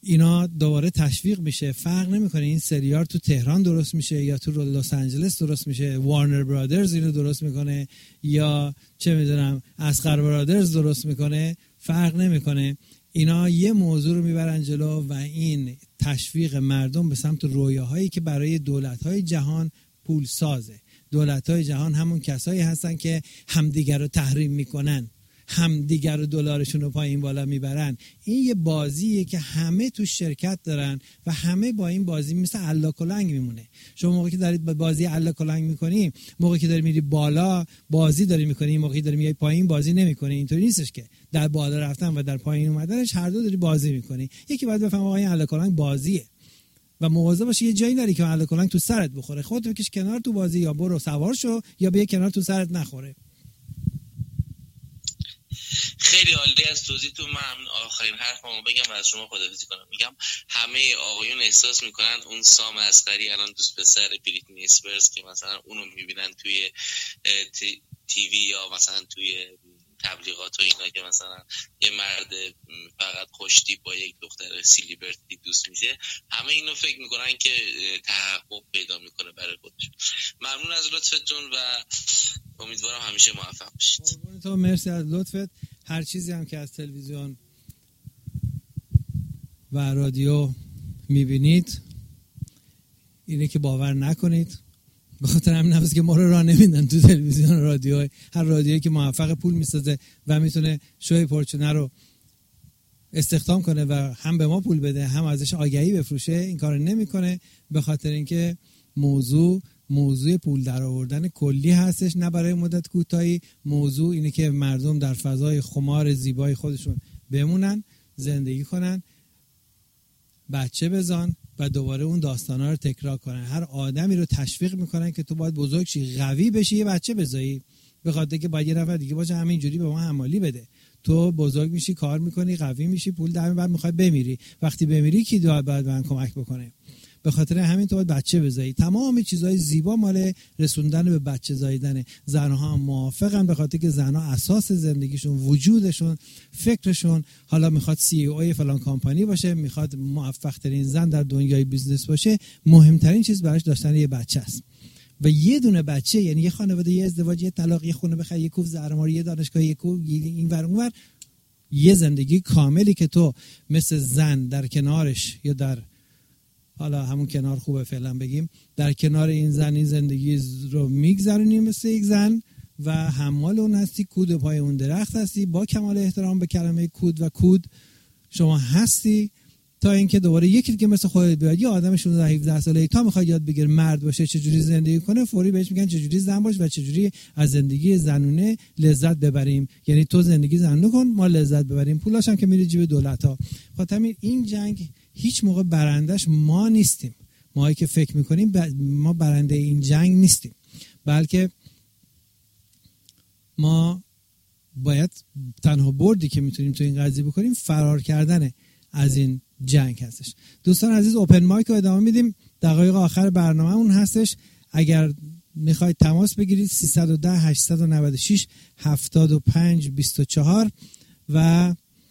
S1: اینا دوباره تشویق میشه. فرق نمیکنه این سریال تو تهران درست میشه یا تو لس آنجلس درست میشه، وارنر برادرز اینو درست میکنه یا چه میدونم اصغر برادرز درست میکنه، فرق نمیکنه. اینا یه موضوع رو میبرن جلو و این تشویق مردم به سمت رویاهایی که برای دولت‌های جهان پول سازه. دولت‌های جهان همون کسایی هستن که همدیگر رو تحریم میکنن، همدیگر رو دلارشون رو پایین بالا میبرن. این یه بازیه که همه تو شرکت دارن و همه با این بازی مثل علا کلنگ میمونه. شما موقعی که دارید با بازی علا کلنگ میکنی، موقعی که داری میری بالا بازی داری میکنی، موقعی داری میای پایین بازی نمیکنی. اینطوری نیستش که در بالا رفتن و در پایین اومدنش هر دو داری بازی میکنی. یکی باید بفهمه آقا این علا کلنگ بازیه و مواظب باشی یه جایی نری که علا کلنگ تو سرت بخوره. خودت بکش کنار تو بازی، یا برو سوار شو یا بیا کنار تو سرت نخوره.
S3: خیلی عالی از توضیحتون. من آخرین حرفمو بگم و از شما خداحافظی کنم. میگم همه آقایون احساس میکنن اون سام اصغری الان دوست پسر بریتنی اسپرز که مثلا اونو میبینن توی تیوی یا مثلا توی تبلیغات و اینا که مثلا یه مرد فقط خوشتیپ با یک دختر سیلیبرتی دوست میشه، همه اینو فکر میکنن که تحقق پیدا میکنه برای خودش. ممنون از لطفتون و امیدوارم همیشه موفق باشید.
S1: تو مرسی از لطفت. هر چیزی هم که از تلویزیون و رادیو میبینید اینه که باور نکنید. به خاطر همین هست که ما رو راه نمیدن تو تلویزیون و رادیو. هر رادیویی که موفق پول میسازه و میتونه شوی پرچونه رو استخدام کنه و هم به ما پول بده هم ازش آگهی بفروشه، این کارو نمیکنه. به خاطر اینکه موضوع موضوع پول در آوردن کلی هستش، نه برای مدت کوتاهی. موضوع اینه که مردم در فضای خمار زیبای خودشون بمونن، زندگی کنن، بچه بزن و دوباره اون داستانا رو تکرار کنن. هر آدمی رو تشویق میکنن که تو باید بزرگ شی، قوی بشی، یه بچه بزایی، به خاطر که باید یه نفر دیگه باشه همینجوری به ما حمالی بده. تو بزرگ میشی، کار میکنی، قوی میشی، پول در میاری، میخوای بمیری. وقتی بمیری کی باید به من کمک بکنه؟ به خاطر همین تو باید بچه بزایی. تمام چیزهای زیبا مال رسوندن به بچه زاییدنه. زنها هم موافقن به خاطر که زنها اساس زندگیشون، وجودشون، فکرشون، حالا میخواد سی ای او فلان کمپانی باشه، میخواد موفق ترین زن در دنیای بیزنس باشه، مهمترین چیز براش داشتن یه بچه است. و یه دونه بچه یعنی یه خانواده، یه ازدواج، یه طلاق، یه خونه بخره، یه کوف زهرماری، یه دانشگاه، یه کوف این ور اون ور، یه زندگی کاملی که تو مثل زن در کنارش یا در حالا همون کنار خوبه فعلا بگیم در کنار این زن این زندگی رو میگذرونی مثل یک زن و حمال اون هستی، کود پای اون درخت هستی، با کمال احترام به کلمه کود و کود شما هستی، تا اینکه دوباره یکی که مثل خودت بیاد، یه آدم شانزده هفده ساله تا میخواد یاد بگیره مرد باشه، چجوری زندگی کنه، فوری بهش میگن چجوری زن باش و چجوری از زندگی زنونه لذت ببریم. یعنی تو زندگی زنونه کن، ما لذت ببریم، پولاش هم که میره جیب دولت‌ها. خاطر این جنگ هیچ موقع برندش ما نیستیم. ماهایی که فکر میکنیم ما برنده این جنگ نیستیم، بلکه ما باید تنها بردی که میتونیم تو این قضیه بکنیم فرار کردن از این جنگ هستش. دوستان عزیز، اوپن مایک رو ادامه میدیم. دقایق آخر برنامه اون هستش. اگر میخواید تماس بگیرید سیصد و ده هشتصد و نود و شش هفتاد و پنج بیست و چهار و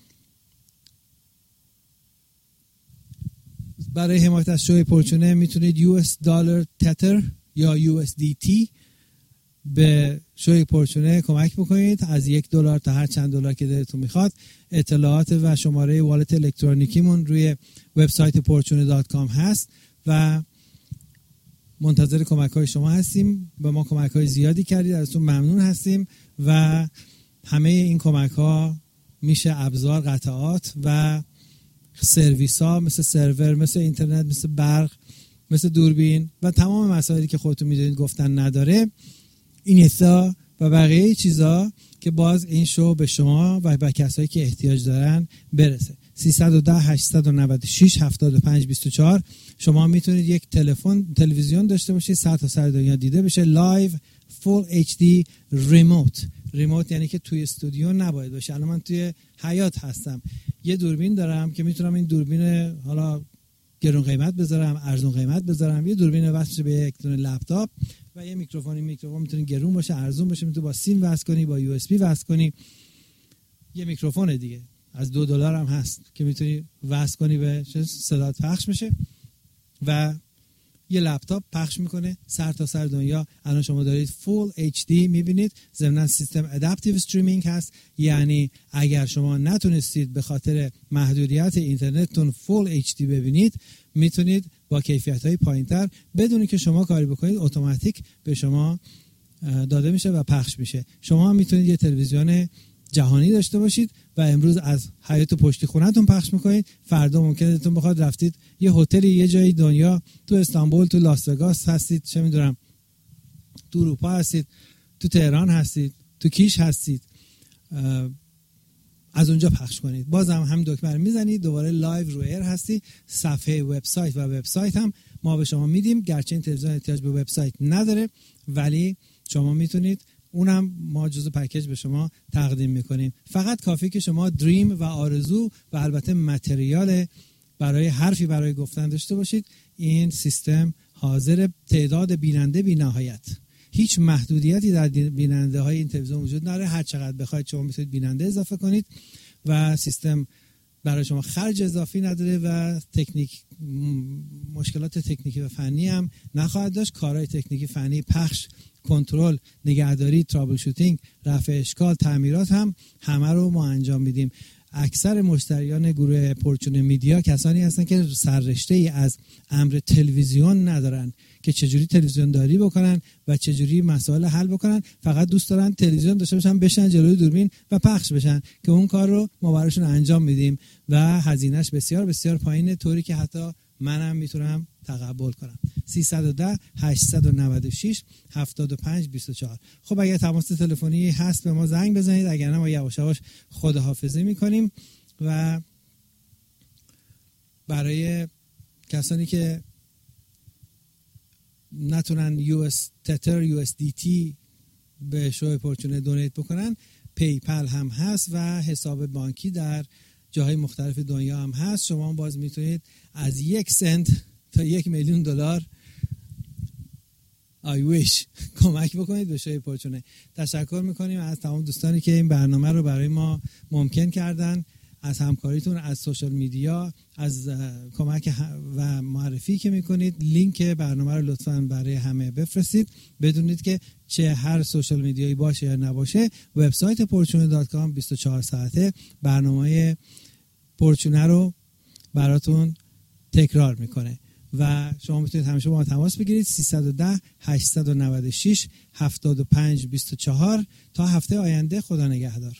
S1: برای حمایت از شوی پرچونه میتونید یو اس دلار تتر یا یو اس دی تی به شوی پرچونه کمک بکنید، از یک دلار تا هر چند دلار که دلتون میخواد. اطلاعات و شماره والت الکترونیکیمون روی وبسایت پورچونه دات کام هست و منتظر کمک های شما هستیم. به ما کمک های زیادی کردید، ازتون ممنون هستیم و همه این کمک ها میشه ابزار، قطعات و سرویس ها مثل سرور، مثل اینترنت، مثل برق، مثل دوربین و تمام مسائلی که خودتون میدونید گفتن نداره، این حسا و بقیه چیزا که باز این شو به شما و به کسایی که احتیاج دارن برسه. سیصد و ده هشتصد و نود و شش هفتاد و پنج بیست و چهار. شما میتونید یک تلفن تلویزیون داشته باشید، سر تا سر دنیا دیده بشه، لایو فول اچ دی ریموت. ریموت یعنی که توی استودیو نباید باشه. الان من توی حیاط هستم، یه دوربین دارم که میتونم این دوربین حالا گرون قیمت بذارم، ارزون قیمت بذارم، یه دوربین وصل به یک دونه لپتاپ و یه میکروفون. میکروفون میتونه گرون باشه، ارزون باشه، میتونه با سیم وصل کنی، با یو اس بی وصل کنی. یه میکروفون دیگه، از دو دلار هم هست که میتونی وصل کنی به صدات پخش میشه و یه لپتاپ پخش میکنه سر تا سر دنیا. الان شما دارید فول اچ دی میبینید. ضمن سیستم ادپتیو استریمینگ هست، یعنی اگر شما نتونستید به خاطر محدودیت اینترنتتون فول اچ دی ببینید، میتونید با کیفیت‌های پایین‌تر بدون که شما کاری بکنید اتوماتیک به شما داده میشه و پخش میشه. شما هم میتونید یه تلویزیون جهانی داشته باشید و امروز از حیاط پشتی خونه‌تون پخش میکنید، فردا ممکنه بهتون بخواد رفتید یه هتلی یه جایی دنیا، تو استانبول، تو لاس وگاس هستید، چه میدونم تو اروپا هستید، تو تهران هستید، تو کیش هستید، از اونجا پخش کنید. بازم هم دکمه میزنید، دوباره لایو رو ایر هستی. صفحه وبسایت و وبسایت هم ما به شما میدیم، گرچه این تلویزیون احتیاج به وبسایت نداره ولی شما میتونید، اونم ما جزو پکیج به شما تقدیم میکنیم. فقط کافی که شما دریم و آرزو و البته متریال برای حرفی برای گفتن داشته باشید. این سیستم حاضر تعداد بیننده بی نهایت، هیچ محدودیتی در بیننده های این تلویزیون وجود نداره. هر چقدر بخواید شما میتونید بیننده اضافه کنید و سیستم برای شما خرج اضافی نداره و تکنیک مشکلات تکنیکی و فنی هم نخواهد داشت. کارهای تکنیکی فنی، پخش، کنترل، نگهداری، ترابل شوتینگ، رفع اشکال، تعمیرات هم همه رو ما انجام میدیم. اکثر مشتریان گروه پورچون میدیا کسانی هستن که سررشته ای از امر تلویزیون ندارن که چجوری تلویزیون داری بکنن و چجوری مسائل حل بکنن. فقط دوست دارن تلویزیون داشته باشن، بشن جلوی دوربین و پخش بشن که اون کار رو ما براشون انجام میدیم و هزینهش بسیار بسیار پایینه، طوری که حتی منم میتونم تقبل کنم. سیصد و ده هشتصد و نود و شش هفتاد و پنج بیست و چهار. خب اگه تماس تلفنی هست به ما زنگ بزنید، اگر نه ما یواش یواش خداحافظی میکنیم. و برای کسانی که نتونن یو اس تتر یو اس دی تی به شو پورچون دونیت بکنن، پیپل هم هست و حساب بانکی در جاهای مختلف دنیا هم هست. شما هم باز میتونید از یک سنت تا یک میلیون دلار آی ویش کمک بکنید به شوی پورچونه. تشکر میکنیم از تمام دوستانی که این برنامه رو برای ما ممکن کردن، از همکاریتون، از سوشال میدیا، از کمک و معرفی که میکنید. لینک برنامه رو لطفاً برای همه بفرستید. بدونید که چه هر سوشال میدیایی باشه یا نباشه، وبسایت پورچونه دات کام بیست و چهار ساعته برنامه پورچونه رو براتون تکرار میکنه و شما میتونید همیشه با ما تماس بگیرید. سیصد و ده هشتصد و نود و شش هفتاد و پنج بیست و چهار. تا هفته آینده، خدا نگهدار.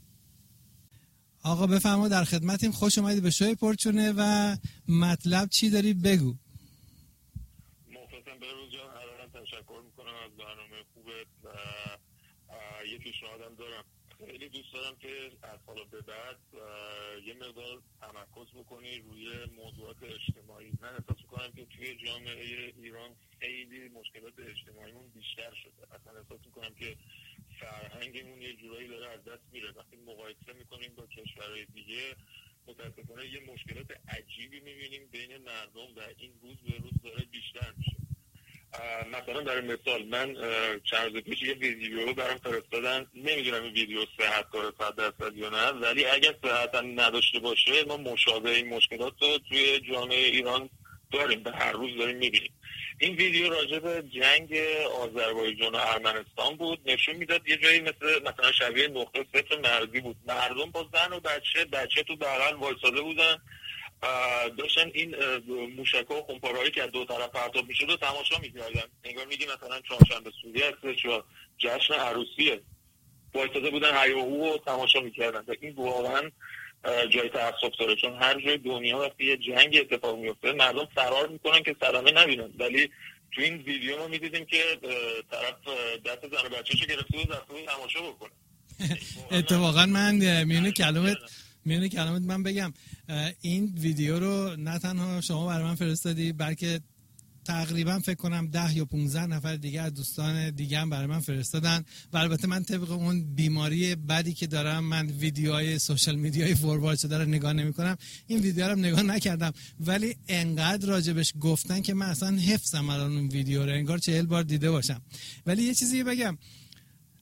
S1: آقا بفرما، در خدمتیم. خوش اومدید به شوی پورچونه و مطلب چی داری بگو.
S2: مخلصم بهروز جان، اولا تشکر میکنم از برنامه خوبت و یه پیشنهادم دارم. خیلی دوست دارم که از حالا به بعد یه مقدار تمرکز بکنی روی موضوعات اجتماعی. من احساس میکنم که توی جامعه ایران خیلی مشکلات اجتماعیمون بیشتر شده. اصلا احساس میکنم که فرهنگمون یه جورایی داره از دست میره. وقتی مقایسه میکنیم با کشورهای دیگه، متاسفانه یه مشکلات عجیبی میبینیم بین مردم و این روز به روز داره بیشتر میشه. مثلا برای مثال، من چند روز پیش یه ویدیو برام فرستادن. نمیدونم این ویدیو صحت داره صد درصد یا نه، ولی اگر صحت نداشته باشه ما مشابه این مشکلات رو توی جامعه ایران داریم و هر روز داریم میبینیم. این ویدیو راجع به جنگ آذربایجان و ارمنستان بود. نشون میداد یه جایی مثل مثلا شبیه نقطه صفر مرزی بود، مردم با زن و بچه بچه تو بغل وایساده بودن، داشتن این موشک‌ها و خمپارهایی که از دو طرف پرتاب میشد و تماشا میکردن. انگار میگی مثلا چهارشنبه سوری هستش یا جشن عروسیه، وایساده بودن هیاهو و تماشا میکردن. و این واقعا جای تأسف داره، چون هر جای دنیا وقتی یه جنگ اتفاق میفته مردم فرار میکنن که صدمه نبینن، ولی تو این ویدیو ما میدیدیم که طرف دست زن و بچه‌شو گرفته بود رفته بود تماشا بکنه.
S1: اتفاقا من میونه کلمت میونه کلمت من بگم، این ویدیو رو نه تنها شما برای من فرستادی، بلکه تقریبا فکر کنم ده یا پانزده نفر دیگه از دوستان دیگه هم برای من فرستادن. و البته من طبق اون بیماری بدی که دارم، من ویدیوهای سوشال میدیای فوروارد شده رو نگاه نمی‌کنم. این ویدیو رو نگاه نکردم، ولی انقدر راجبش گفتن که من اصلا حفظم الان اون ویدیو رو، انگار چهل بار دیده باشم. ولی یه چیزی بگم،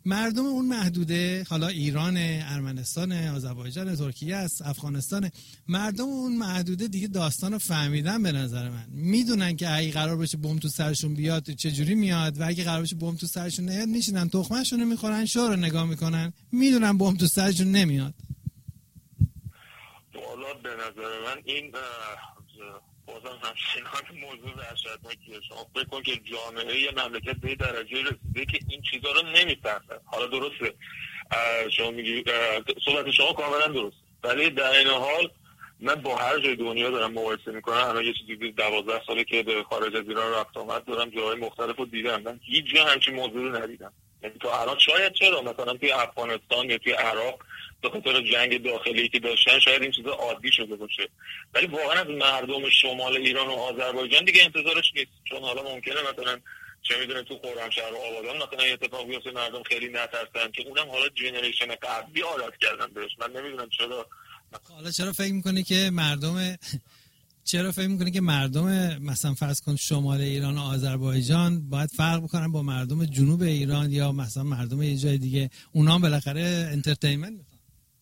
S1: مردم اون محدوده، حالا ایران، ارمنستان، آذربایجان، ترکیه است، افغانستان، مردم اون محدوده دیگه داستانو فهمیدن. به نظر من میدونن که اگه قرار باشه بم تو سرشون بیاد چه جوری میاد و اگه قرار باشه بم تو سرشون نیاد میشینن تخمه‌شون رو میخورن، شو رو نگاه میکنن، میدونن بم تو سرشون نمیاد.
S4: والا به نظر من این بازم همچنان موضوع وحشتناکیه. شما فکر کن که جامعه یه مملکت به درجه رسیده که این چیزا رو نمیفهمن. حالا درسته شما میگی صحبت شما کاملا درست، ولی در این حال من با هر جای دنیا دارم مقایسه میکنم. الان یه چیزی دوازده ساله که به خارج از ایران رفت آمد دارم، جاهای مختلف رو دیدم، من هیچ جا همچین موضوعی رو ندیدم. یعنی تو الان شاید چرا مثلا توی افغانستان یا توی عراق به خاطر جنگ داخلی که داشتن شاید این چیزا عادی شده باشه، ولی واقعا از مردم شمال ایران و آذربایجان دیگه انتظارش نیست. چون حالا ممکنه مثلا چه میدونه تو خرمشهر و آبادان مثلا یه اتفاق بیفته مردم خیلی نترسن، که اونم حالا جنریشن قبلی عادت کردن بهش. من نمیدونم چرا.
S1: حالا چرا فکر میکنی که مردم چرا فکر میکنی که مردم مثلا فرض کن شمال ایران و آذربایجان باید فرق بکنن با مردم جنوب ایران یا مثلا مردم یه جای دیگه؟ اونا هم بالاخره انترتینمنت میخوان.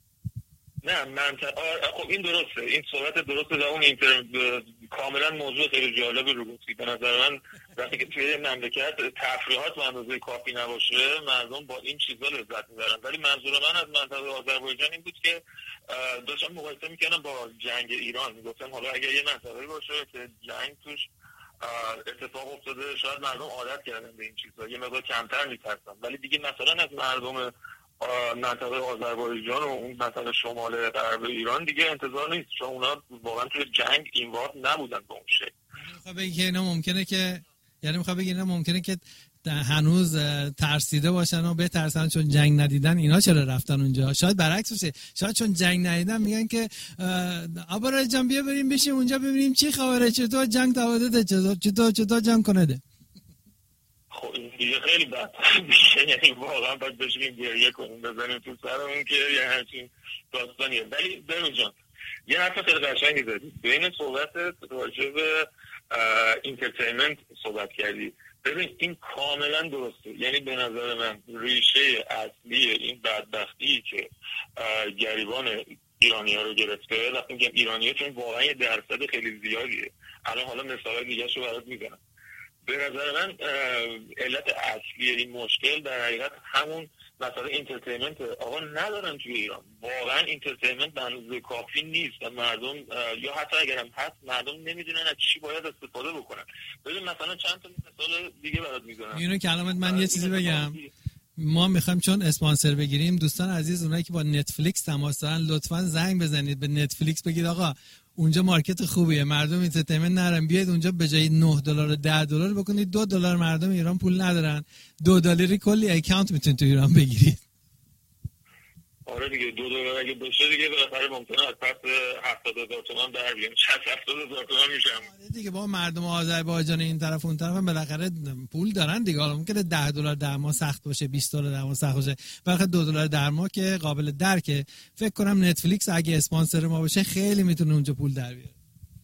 S4: نه من خب این درسته، این صحبت درسته و اون اینتر... کاملا موضوع خیلی جالبی رو گفتی. به نظر من وقتی که توی مملکت تفریحات به اندازه کافی نباشه مردم با این چیزا لذت میبرن. ولی منظور من از منطقه آذربایجان این بود که داشتم مقایسه میکردم با جنگ ایران. میگفتم حالا اگر یه منطقه باشه که جنگ توش اتفاق افتاده شاید مردم عادت کردن به این چیزا، یه مقدار کمتر میترسن. ولی دیگه مثلا از مردم منطقه آذربایجان و اون منطقه شمال غرب ایران دیگه انتظار نیست، چون اونا واقعا توی جنگ اینوالو نبودن به اون شکل.
S1: یعنی میخوام بگی که اینا ممکنه که یعنی میخوام بگی اینا ممکنه که هنوز ترسیده باشن و بترسن چون جنگ ندیدن. اینا چرا رفتن اونجا؟ شاید برعکس باشه، شاید چون جنگ ندیدن میگن که آبا جان بیا بریم بشیم اونجا ببینیم چی خبره، چطور جنگ تواده، چطور چطور چطور جنگ کنه.
S4: خب این دیگه خیلی بد میشه، یعنی واقعا باید بشیم گریه کنیم بزنیم تو سرمون که یه همچین داستانیه. ولی بنو جان یه حرف خیلی قشنگی زدی، بین صحبت راجع به اینترتینمنت صحبت کردی. ببین این کاملا درسته، یعنی به نظر من ریشه اصلی این بدبختی که گریبان ایرانی ها رو گرفته، وقتی میگم ایرانی ها چون واقعا یه درصد خیلی زیادیه، الان حالا مثال دیگه شو برات میزنم. به نظر من علت اصلی این مشکل در حقیقت همون مثلا اینترتینمنت آقا ندارن توی ایران. واقعا اینترتینمنت به اندازه کافی نیست و مردم یا حتی اگرم هست مردم نمیدونن از چی باید استفاده بکنن. ببین مثلا چند تا مثال دیگه برات میزنم.
S1: اینو کلامت من یه چیزی بگم، ما میخوایم چون اسپانسر بگیریم، دوستان عزیز اونایی که با نتفلیکس تماس دارن لطفاً زنگ بزنید به نتفلیکس بگید آقا اونجا مارکت خوبیه، مردم اینترتینمنت نرن، بیاید اونجا به جای نه دلار و ده دلار بکنید دو دلار. مردم ایران پول ندارن، دو دلاری کلی اکانت میتونید تو ایران بگیرید.
S4: آره دیگه دو دلار اگه بشه دیگه بالاخره ممکنه از پس هفتاد هزار تومان در بیان، شصت هفتاد هزار تومان میشم.
S1: آره دیگه با مردم آذربایجان این طرف اون طرف هم بالاخره پول دارن دیگه. حالا ممکنه ده دلار در ماه سخت باشه، بیست دلار در ماه سخت باشه، بالاخره دو دلار در ماه که قابل درکه. فکر کنم نتفلیکس اگه اسپانسر ما باشه خیلی میتونه اونجا پول در بیاره.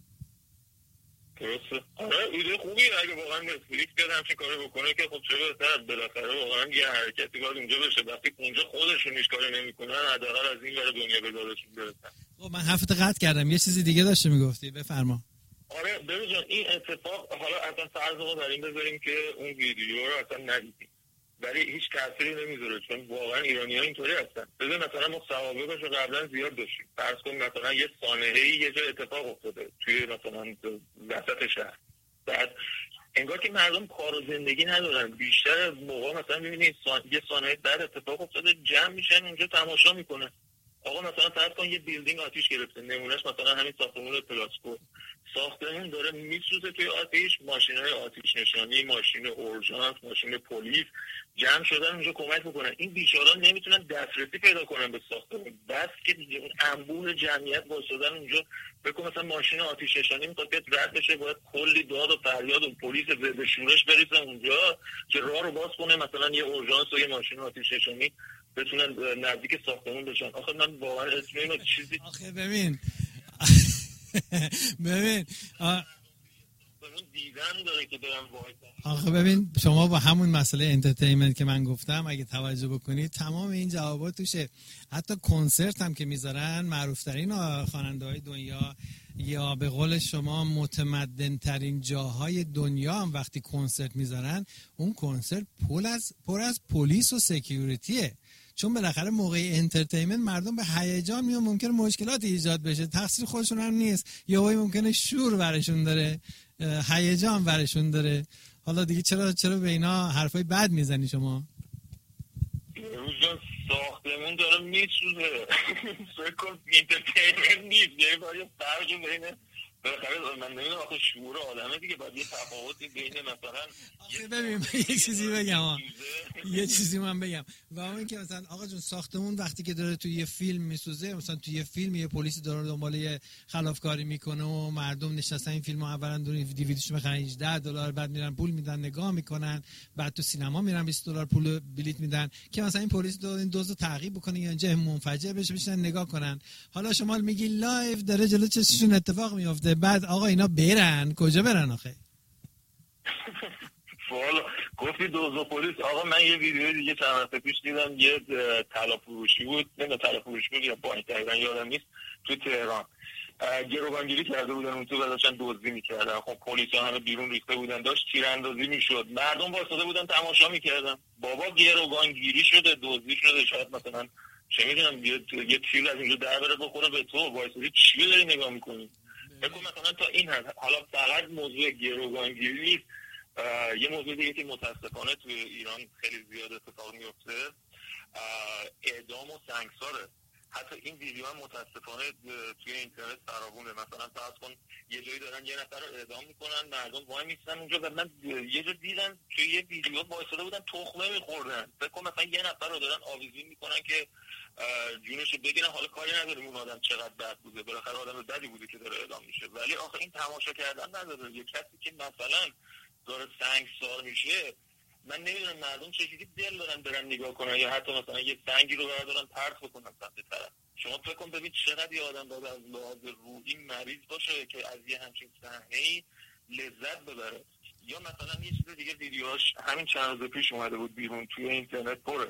S4: درسته. آره ایده خوبیه اگه واقعا نتفلیکس بیاد همچین کاری بکنه که خب چه بهتر، بالاخره واقعا یه حرکتی باید اونجا بشه. وقتی اونجا خودشون هیچ کاری نمیکنن حداقل از این ور دنیا به دادشون برسن.
S1: خب من هفته قطع کردم، یه چیزی دیگه داشته میگفتی، بفرما.
S4: آره ببین جان این اتفاق حالا اصلا فرض ما بر این بذاریم که اون ویدیو رو اصلا ندیدیم ولی هیچ تأثیری نمیذاره، چون واقعا ایرانی‌ها اینطوری هستن. ببین مثلا ما سوابقش رو قبلا زیاد داشتیم. فرض کن مثلا یه سانحه‌ای یه جا اتفاق افتاده توی مثلا وسط شهر، بعد انگار که مردم کار و زندگی ندارن. بیشتر موقع مثلا می‌بینی سان... یه سانحه در اتفاق افتاده جمع میشن اونجا تماشا میکنن. آقا مثلا فرض کن یه بیلدینگ آتیش گرفته، نمونهش مثلا همین ساختمون پلاسکو، ساختمون داره میسوزه توی آتیش، ماشین‌های آتیش نشانی، ماشین اورژانس، ماشین پلیس جمع شدن اونجا کمک میکنن. این بیچاره‌ها نمیتونن دسترسی پیدا کنن به ساختمون، بس که دیگه اون انبوه جمعیت واسدن اونجا. بگو مثلا ماشین آتیش نشانی میخواد بیاد رد بشه، باید کلی داد و فریاد و پلیس ضد شورش بریزن اونجا که راه رو باز کنه مثلا یه اورژانس و یه ماشین آتیش نشانی بتونن نزدیک ساختمون بشن. آخه من واقعا اسم اینو چیزی
S1: آخه ببین ببین
S4: ساختمون دیدن داره که برن وایسن.
S1: آخه ببین شما با همون مسئله انترتینمنت که من گفتم اگه توجه بکنید تمام این جوابات توشه. حتی کنسرت هم که میذارن معروف ترین خواننده های دنیا یا به قول شما متمدن ترین جاهای دنیا هم وقتی کنسرت میذارن اون کنسرت پر از پر از پلیس و سکیوریتیه، چون بالاخره موقع انترتینمنت مردم به هیجان میان، ممکنه مشکلاتی ایجاد بشه، تقصیر خودشون هم نیست، یا وای ممکنه شور برشون داره، هیجان برشون داره. حالا دیگه چرا چرا به اینا حرفای بد میزنی شما؟
S4: روزان ساختمون داره میسوزه. فکر کن انترتینمنت نیست، یعنی باید فرق بین بالاخره من نمیدونم آخه شعور آدمه دیگه، باید یه تفاوتی بین مثلا
S1: ببین یه چیزی بگم یه چیزی من بگم و اون این که مثلا آقا جون ساختمون وقتی که داره توی یه فیلم میسوزه، مثلا توی یه فیلم یه پلیسی داره دنبال یه خلافکاری میکنه و مردم نشستن این فیلمو اولا دور دیویدیش میخرن هجده دلار، بعد میرن پول میدن نگاه میکنن، بعد تو سینما میرن بیست دلار پول بلیت میدن که مثلا این پلیس دو این دزدو تعقیب بکنه یا اینجا منفجر بشه بشینن نگاه کنن. حالا شما میگی لایو داره جلو چششون اتفاق میفته، بعد آقا اینا برن کجا برن آخه؟
S4: والا گفتی دوزو پلیس. آقا من یه ویدیو دیگه چند وقت پیش دیدم، یه طلا فروشی بود، نه طلا فروشی بود یا بانک تقریبا یادم نیست، تو تهران گروگانگیری کرده بودن اون تو و داشتن دزدی میکردن. خب پلیسا همه بیرون ریخته بودن، داشت تیراندازی میشد، مردم واسطه بودن تماشا میکردن. بابا گروگانگیری شده، دزدی شده، شاید مثلا چه میدونم یه یه تیر از اینجا در بره بخوره به تو، وایسادی چی داری نگاه میکنی؟ بگو مثلا تا این حد. حالا فقط موضوع گروگانگیری نیست، یه موضوع دیگه که متاسفانه توی ایران خیلی زیاد اتفاق میفته اعدام و سنگساره. حتی این ویدیو هم متاسفانه توی اینترنت فراوونه. مثلا فرض کن یه جایی دارن یه نفر رو اعدام میکنن، مردم وای میستن اونجا و من یه جا دیدم توی یه ویدیو وایساده بودن تخمه میخوردن. فکر کن مثلا یه نفر رو دارن آویزون میکنن که جونشو بگیرن. حالا کاری نداریم اون آدم چقدر بد بوده، بالاخره آدم بدی بوده که داره اعدام میشه، ولی آخه این تماشا کردن نداره. یه کسی که مثلا داره سنگسار میشه، من نمیدونم مردم چه چیزی دل دارن برن نگاه کنن یا حتی مثلا یه سنگی رو بردارن پرت بکنن سمت طرف. شما فکر کن ببین چقدر یه آدم باید از لحاظ روحی مریض باشه که از یه همچین صحنه‌ای لذت ببره. یا مثلا یه چیز دیگه ویدیوهاش همین چند روز پیش اومده بود بیرون توی اینترنت پره.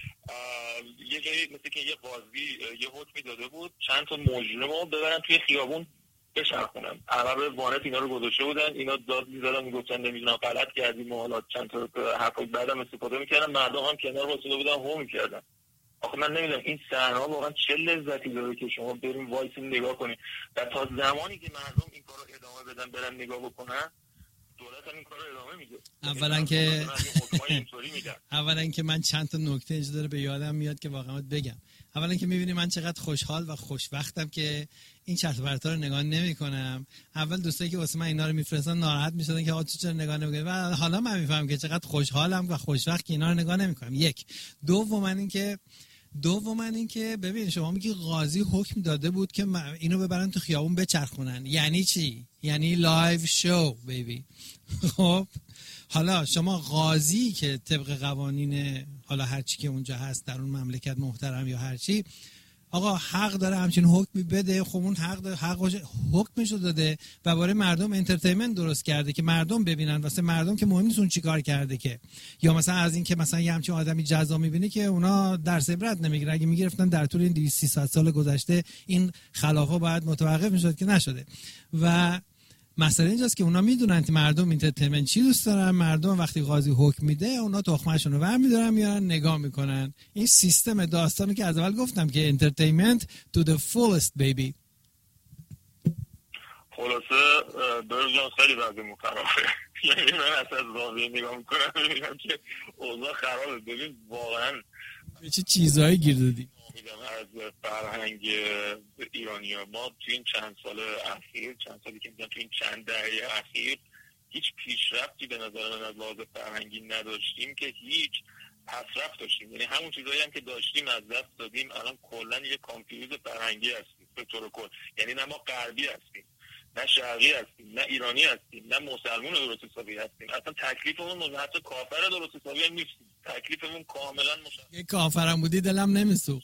S4: یه جایی مثل که یه قاضی یه حکمی داده بود چند تا مجرمو ببرن توی خیابون بچرخونن، عقب وانت اینا رو گذاشته بودن، اینا داد می‌زدن میگفتن نمیدونم غلط کردیم و حالا چند تا حرفای بعدم استفاده می‌کردن، مردم هم کنار واسطه بودن هو می‌کردن. آخه من نمیدونم این صحنه‌ها واقعا چه لذتی داره که شما بریم وایسین نگاه کنین و تا زمانی که مردم این کارو ادامه بدن برن نگاه بکنن دولت هم این کارو ادامه میده.
S1: اولا که اولا که من چند تا نکته اجازه داره به یادم میاد که واقعا بگم. اولا که میبینی من چقدر خوشحال و خوشوقتم که این چرت و پرتا رو نگاه نمی‌کنم. اول دوستایی که واسه من اینا رو میفرستن ناراحت میشدن که آقا تو چرا نگاه نمی‌کنی، و حالا من میفهمم که چقدر خوشحالم و خوشوقت که اینا رو نگاه نمی‌کنم. یک دوم این که دوم این که ببین شما میگی قاضی حکم داده بود که اینو ببرن تو خیابون بچرخونن، یعنی چی؟ یعنی لایو شو بیبی. خب حالا شما قاضی که طبق قوانین حالا هر چی که اونجا هست در اون مملکت محترم یا هر چی، آقا حق داره همچین حکمی بده. خب اون حق داره، حق حکمشو داده و برای مردم انترتینمنت درست کرده که مردم ببینن. واسه مردم که مهم نیست اون چیکار کرده که، یا مثلا از این که مثلا یه همچین آدمی جزا میبینه که اونا درس عبرت نمیگیرن. اگه میگرفتن در طول این دویست سیصد سال گذشته این خلافا باید متوقف میشد که نشده. و مسئله اینجاست که اونا میدونن که مردم اینترتینمنت چی دوست دارن. مردم وقتی قاضی حکم میده اونا تخمه‌شون رو برمی‌دارن میارن نگاه میکنن. این سیستم داستانی که از اول گفتم که انترتینمنت to the fullest baby.
S4: خلاصه برجان خیلی وضعیمون خرابه. یعنی من اصلا از زاویه نگاه میکنم میبینم که اوضاع خرابه. ببین واقعا
S1: به چه چیزهایی گیر دادی؟
S4: میگم از فرهنگ ایرانی ها ما تو این چند سال اخیر، چند سالی که میگم تو این چند دهه اخیر هیچ پیشرفتی به نظر من از لحاظ فرهنگی نداشتیم که هیچ پسرفت داشتیم. یعنی همون چیزایی هم که داشتیم از دست دادیم. الان کلا یه کانفیوز فرهنگی هستیم به طور کل. یعنی نه ما غربی هستیم، نه شرقی هستیم، نه ایرانی هستیم، نه مسلمون درست حسابی هستیم. اصلا تکلیفمون حتی کافر درست حسابی هم نیستیم. تکلیفمون کاملا مشخصه.
S1: یه کافرم بودی دلم نمیسوخت.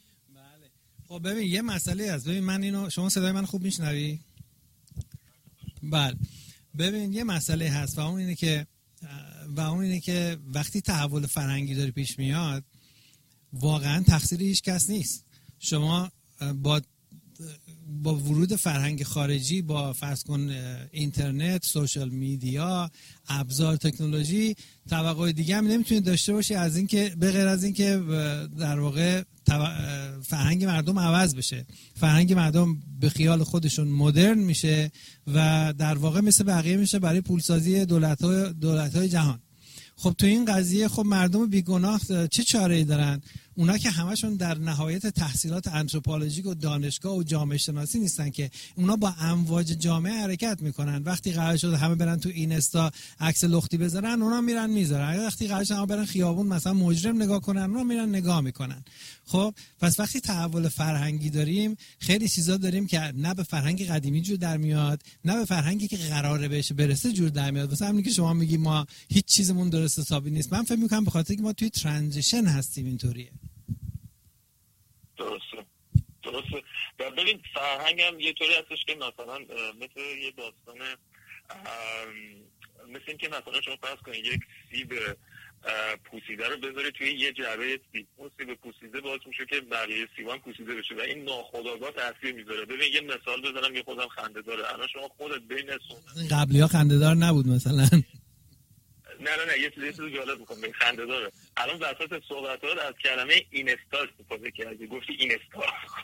S1: بله. خب ببین یه مسئله هست. ببین من اینو، شما صدای من خوب میشنوی؟ بله ببین یه مسئله هست و اون اینه که و اون اینه که وقتی تحول فرهنگی داره پیش میاد واقعا تقصیر هیچ کس نیست. شما با با ورود فرهنگ خارجی، با فرض کن اینترنت، سوشال میدیا، ابزار تکنولوژی، توقع دیگه هم نمیتونید داشته باشی از اینکه به غیر از اینکه در واقع فرهنگ مردم عوض بشه. فرهنگ مردم به خیال خودشون مدرن میشه و در واقع مثل بقیه میشه برای پولسازی دولت‌های دولت‌های جهان. خب تو این قضیه خب مردم بیگناه چه چاره‌ای دارن؟ اونا که همشون در نهایت تحصیلات آنتروپولوژیک و دانشگاه و جامعه شناسی نیستن که اونا با امواج جامعه حرکت میکنن. وقتی قرار شد همه برن تو اینستا عکس لختی بذارن اونا میرن میذارن. وقتی قرار شد همه برن خیابون مثلا مجرم نگاه کنن اونا میرن نگاه میکنن. خب پس وقتی تحول فرهنگی داریم خیلی چیزا داریم که نه به فرهنگ قدیمی جور در میاد نه به فرهنگی که قراره بهش برسه جور در میاد. واسه همین که شما میگی ما هیچ چیزمون درست حسابی نیست، من فکر میکنم به خاطر اینکه ما توی ترانزیشن هستیم اینطوریه.
S4: درسته درسته و ببین فرهنگ هم یه طوری هستش که مثلا مثل یه داستان مثل این که مثلا شما فرض کنید یک سیب پوسیده رو بذاری توی یه جعبه سیب، اون سیب پوسیده باعث میشه که بقیه سیبا هم پوسیده بشه و این ناخودآگاه تاثیر میذاره. ببین یه مثال بزنم یه خودم خنده داره. الان شما خودت بین سنت
S1: قبلی ها خنده دار نبود مثلا
S4: نه نه نه یه چیزی چیزی جالب میکنم به خنده داره. الان وسط صحبتات از کلمه اینستا استفاده کردی، گفتی اینستا.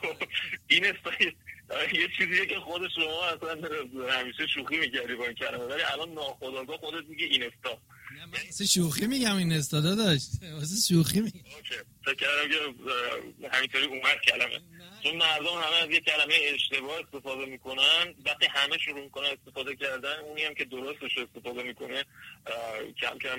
S4: اینستا یه چیزیه که خود شما اصلا همیشه شوخی می‌کردی با این کلمه، ولی الان ناخودآگاه خودت میگی اینستا.
S1: نه من واسه شوخی میگم اینستا داداش، واسه شوخی میگم.
S4: اوکی تا کلمه که همینطوری اومد کلمه، چون مردم همه از یه کلمه اشتباه استفاده میکنن. وقتی همه شروع میکنن استفاده کردن اونی هم که درستش استفاده میکنه کم کم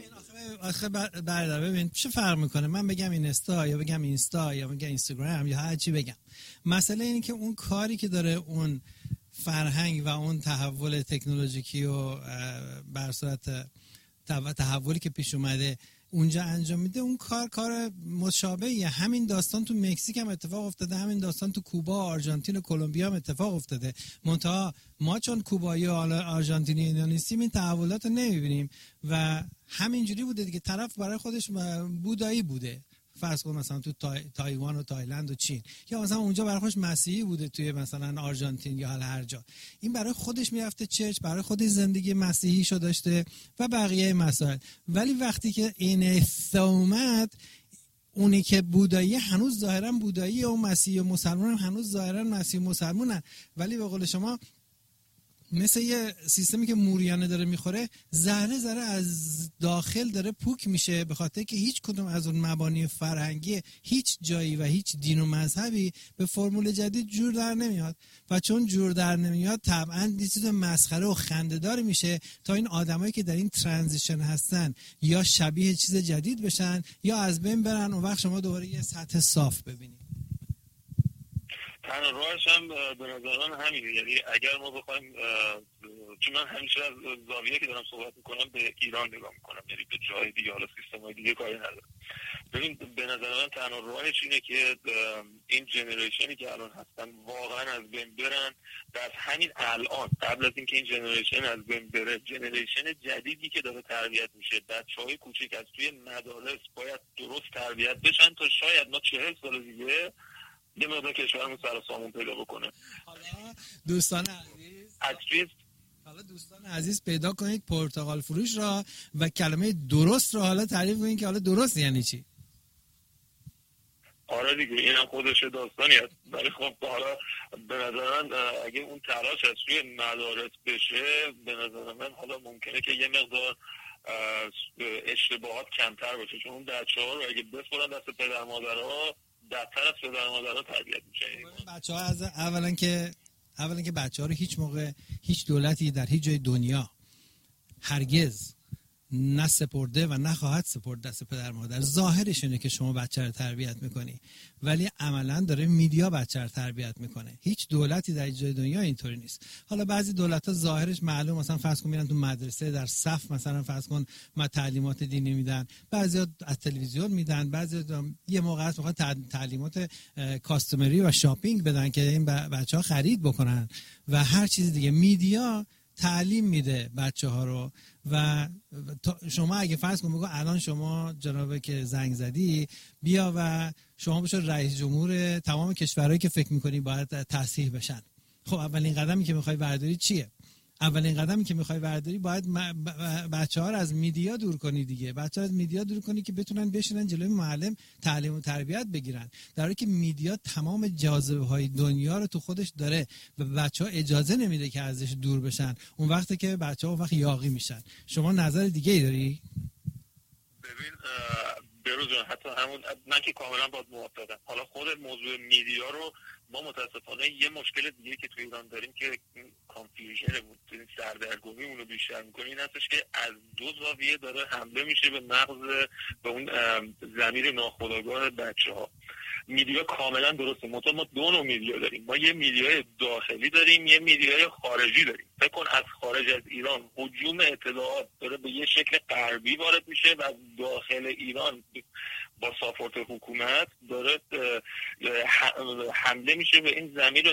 S1: آخه برادر ببین چه فرق میکنه من بگم اینستا یا بگم اینستا یا بگم اینستاگرام یا هر چی بگم. مسئله اینه که اون کاری که داره اون فرهنگ و اون تحول تکنولوژیکی و بر صورت تحولی که پیش اومده اونجا انجام میده اون کار کار مشابهیه. همین داستان تو مکزیک هم اتفاق افتاده، همین داستان تو کوبا، آرژانتین و کلمبیا هم اتفاق افتاده. منتها ما چون کوبایی و آرژانتینی اینا نیستیم این تحولات رو نمیبینیم و همینجوری بوده دیگه. طرف برای خودش بودایی بوده، فرض کن مثلا تو تای... تایوان و تایلند و چین، یا مثلا اونجا برای خودش مسیحی بوده توی مثلا آرژانتین یا هر جا. این برای خودش میرفته چرچ، برای خودش زندگی مسیحیشو داشته و بقیه مسائل. ولی وقتی که این اومد اونی که بودایی هنوز ظاهرا بودایی و مسیحی و مسلمان هم هنوز ظاهرا مسیحی و مسلمانن، ولی به قول شما مثل یه سیستمی که موریانه داره میخوره ذره ذره از داخل داره پوک میشه، به خاطر که هیچ کدوم از اون مبانی فرهنگی هیچ جایی و هیچ دین و مذهبی به فرمول جدید جور در نمیاد و چون جور در نمیاد طبعا یه چیز مسخره و خنده‌دار میشه تا این آدمایی که در این ترانزیشن هستن یا شبیه چیز جدید بشن یا از بین برن. اون وقت شما دوباره یه سطح صاف ببینید.
S4: تنها راهش هم به نظر من همینه. یعنی اگر ما بخوایم، چون من همیشه از زاویه که دارم صحبت میکنم به ایران نگاه میکنم، یعنی به جای دیگه حالا سیستم‌های دیگه کاری ندارم. ببین به نظر من تنها راهش اینه که این جنریشنی که الان هستن واقعا از بین برن و از همین الان قبل از اینکه این جنریشن از بین بره، جنریشن جدیدی که داره تربیت میشه، بچه‌های کوچیک از توی مدارس باید درست تربیت بشن تا شاید ما چهل سال دیگه یه مقدار کشورمون سر و سامون پیدا بکنه.
S1: حالا دوستان عزیز حالا دوستان عزیز پیدا کنید پرتقال فروش را و کلمه درست را حالا تعریف کنید که حالا درست یعنی چی.
S4: آره دیگه اینم خودش داستانی هست، ولی خب حالا به نظر من اگه اون تلاش از توی مدارس بشه به نظر من حالا ممکنه که یه مقدار اشتباهات کمتر باشه، چون اون بچه‌ها رو اگه بسپرن دست پدر مادرها بدتر از پدر مادرها تربیت میشه.
S1: بچه‌ها از اولا که اولا که بچه‌ها رو هیچ موقع هیچ دولتی در هیچ جای دنیا هرگز نه سپرده و نه خواهد سپرد دست پدر مادر. ظاهرش اینه که شما بچه رو تربیت میکنی ولی عملا داره میدیا بچه رو تربیت میکنه. هیچ دولتی در جای دنیا اینطوری نیست. حالا بعضی دولت‌ها ظاهرش معلوم، مثلا فرض کن میرن تو مدرسه در صف مثلا فرض کن ما تعلیمات دینی میدن، بعضیا از تلویزیون میدن، بعضی یه موقع است میخوان تعلیمات کاستومری و شاپینگ بدن که این بچه‌ها خرید بکنن و هر چیز دیگه. میدیا تعلیم میده بچه ها رو و شما اگه فرض کن بگو الان شما جنابه که زنگ زدی بیا و شما بشو رئیس جمهور تمام کشورهایی که فکر میکنی باید تصحیح بشن، خب اولین قدمی که میخوای برداری چیه؟ اولین قدمی که میخوای برداری باید بچه ها رو از میدیا دور کنی دیگه، بچه ها از میدیا دور کنی که بتونن بشینن جلوی معلم تعلیم و تربیت بگیرن، در حالی که میدیا تمام جاذبه های دنیا رو تو خودش داره و بچه ها اجازه نمیده که ازش دور بشن، اون وقتی که بچه ها اون وقت یاغی میشن. شما نظر دیگه ای داری؟
S4: ببین بروز جان، حتی همون من که کاملا باید موافقم. حالا خود موضوع میدیا رو ما متاسفانه یه مشکل دیگه که تو ایران داریم که کانفیوژنمون، سردرگمیمون رو بیشتر میکنه این هستش که از دو زاویه داره حمله میشه به مغز، به اون ضمیر ناخودآگاه بچه‌ها. میدیا کاملا درسته، منتها ما دو نوع میدیا داریم. ما یه میدیای داخلی داریم، یه میدیای خارجی داریم. فکر کن از خارج از ایران هجوم اطلاعات داره به یه شکل غربی وارد میشه و داخل ایران با ساپورت حکومت داره حمله میشه به این ضمیر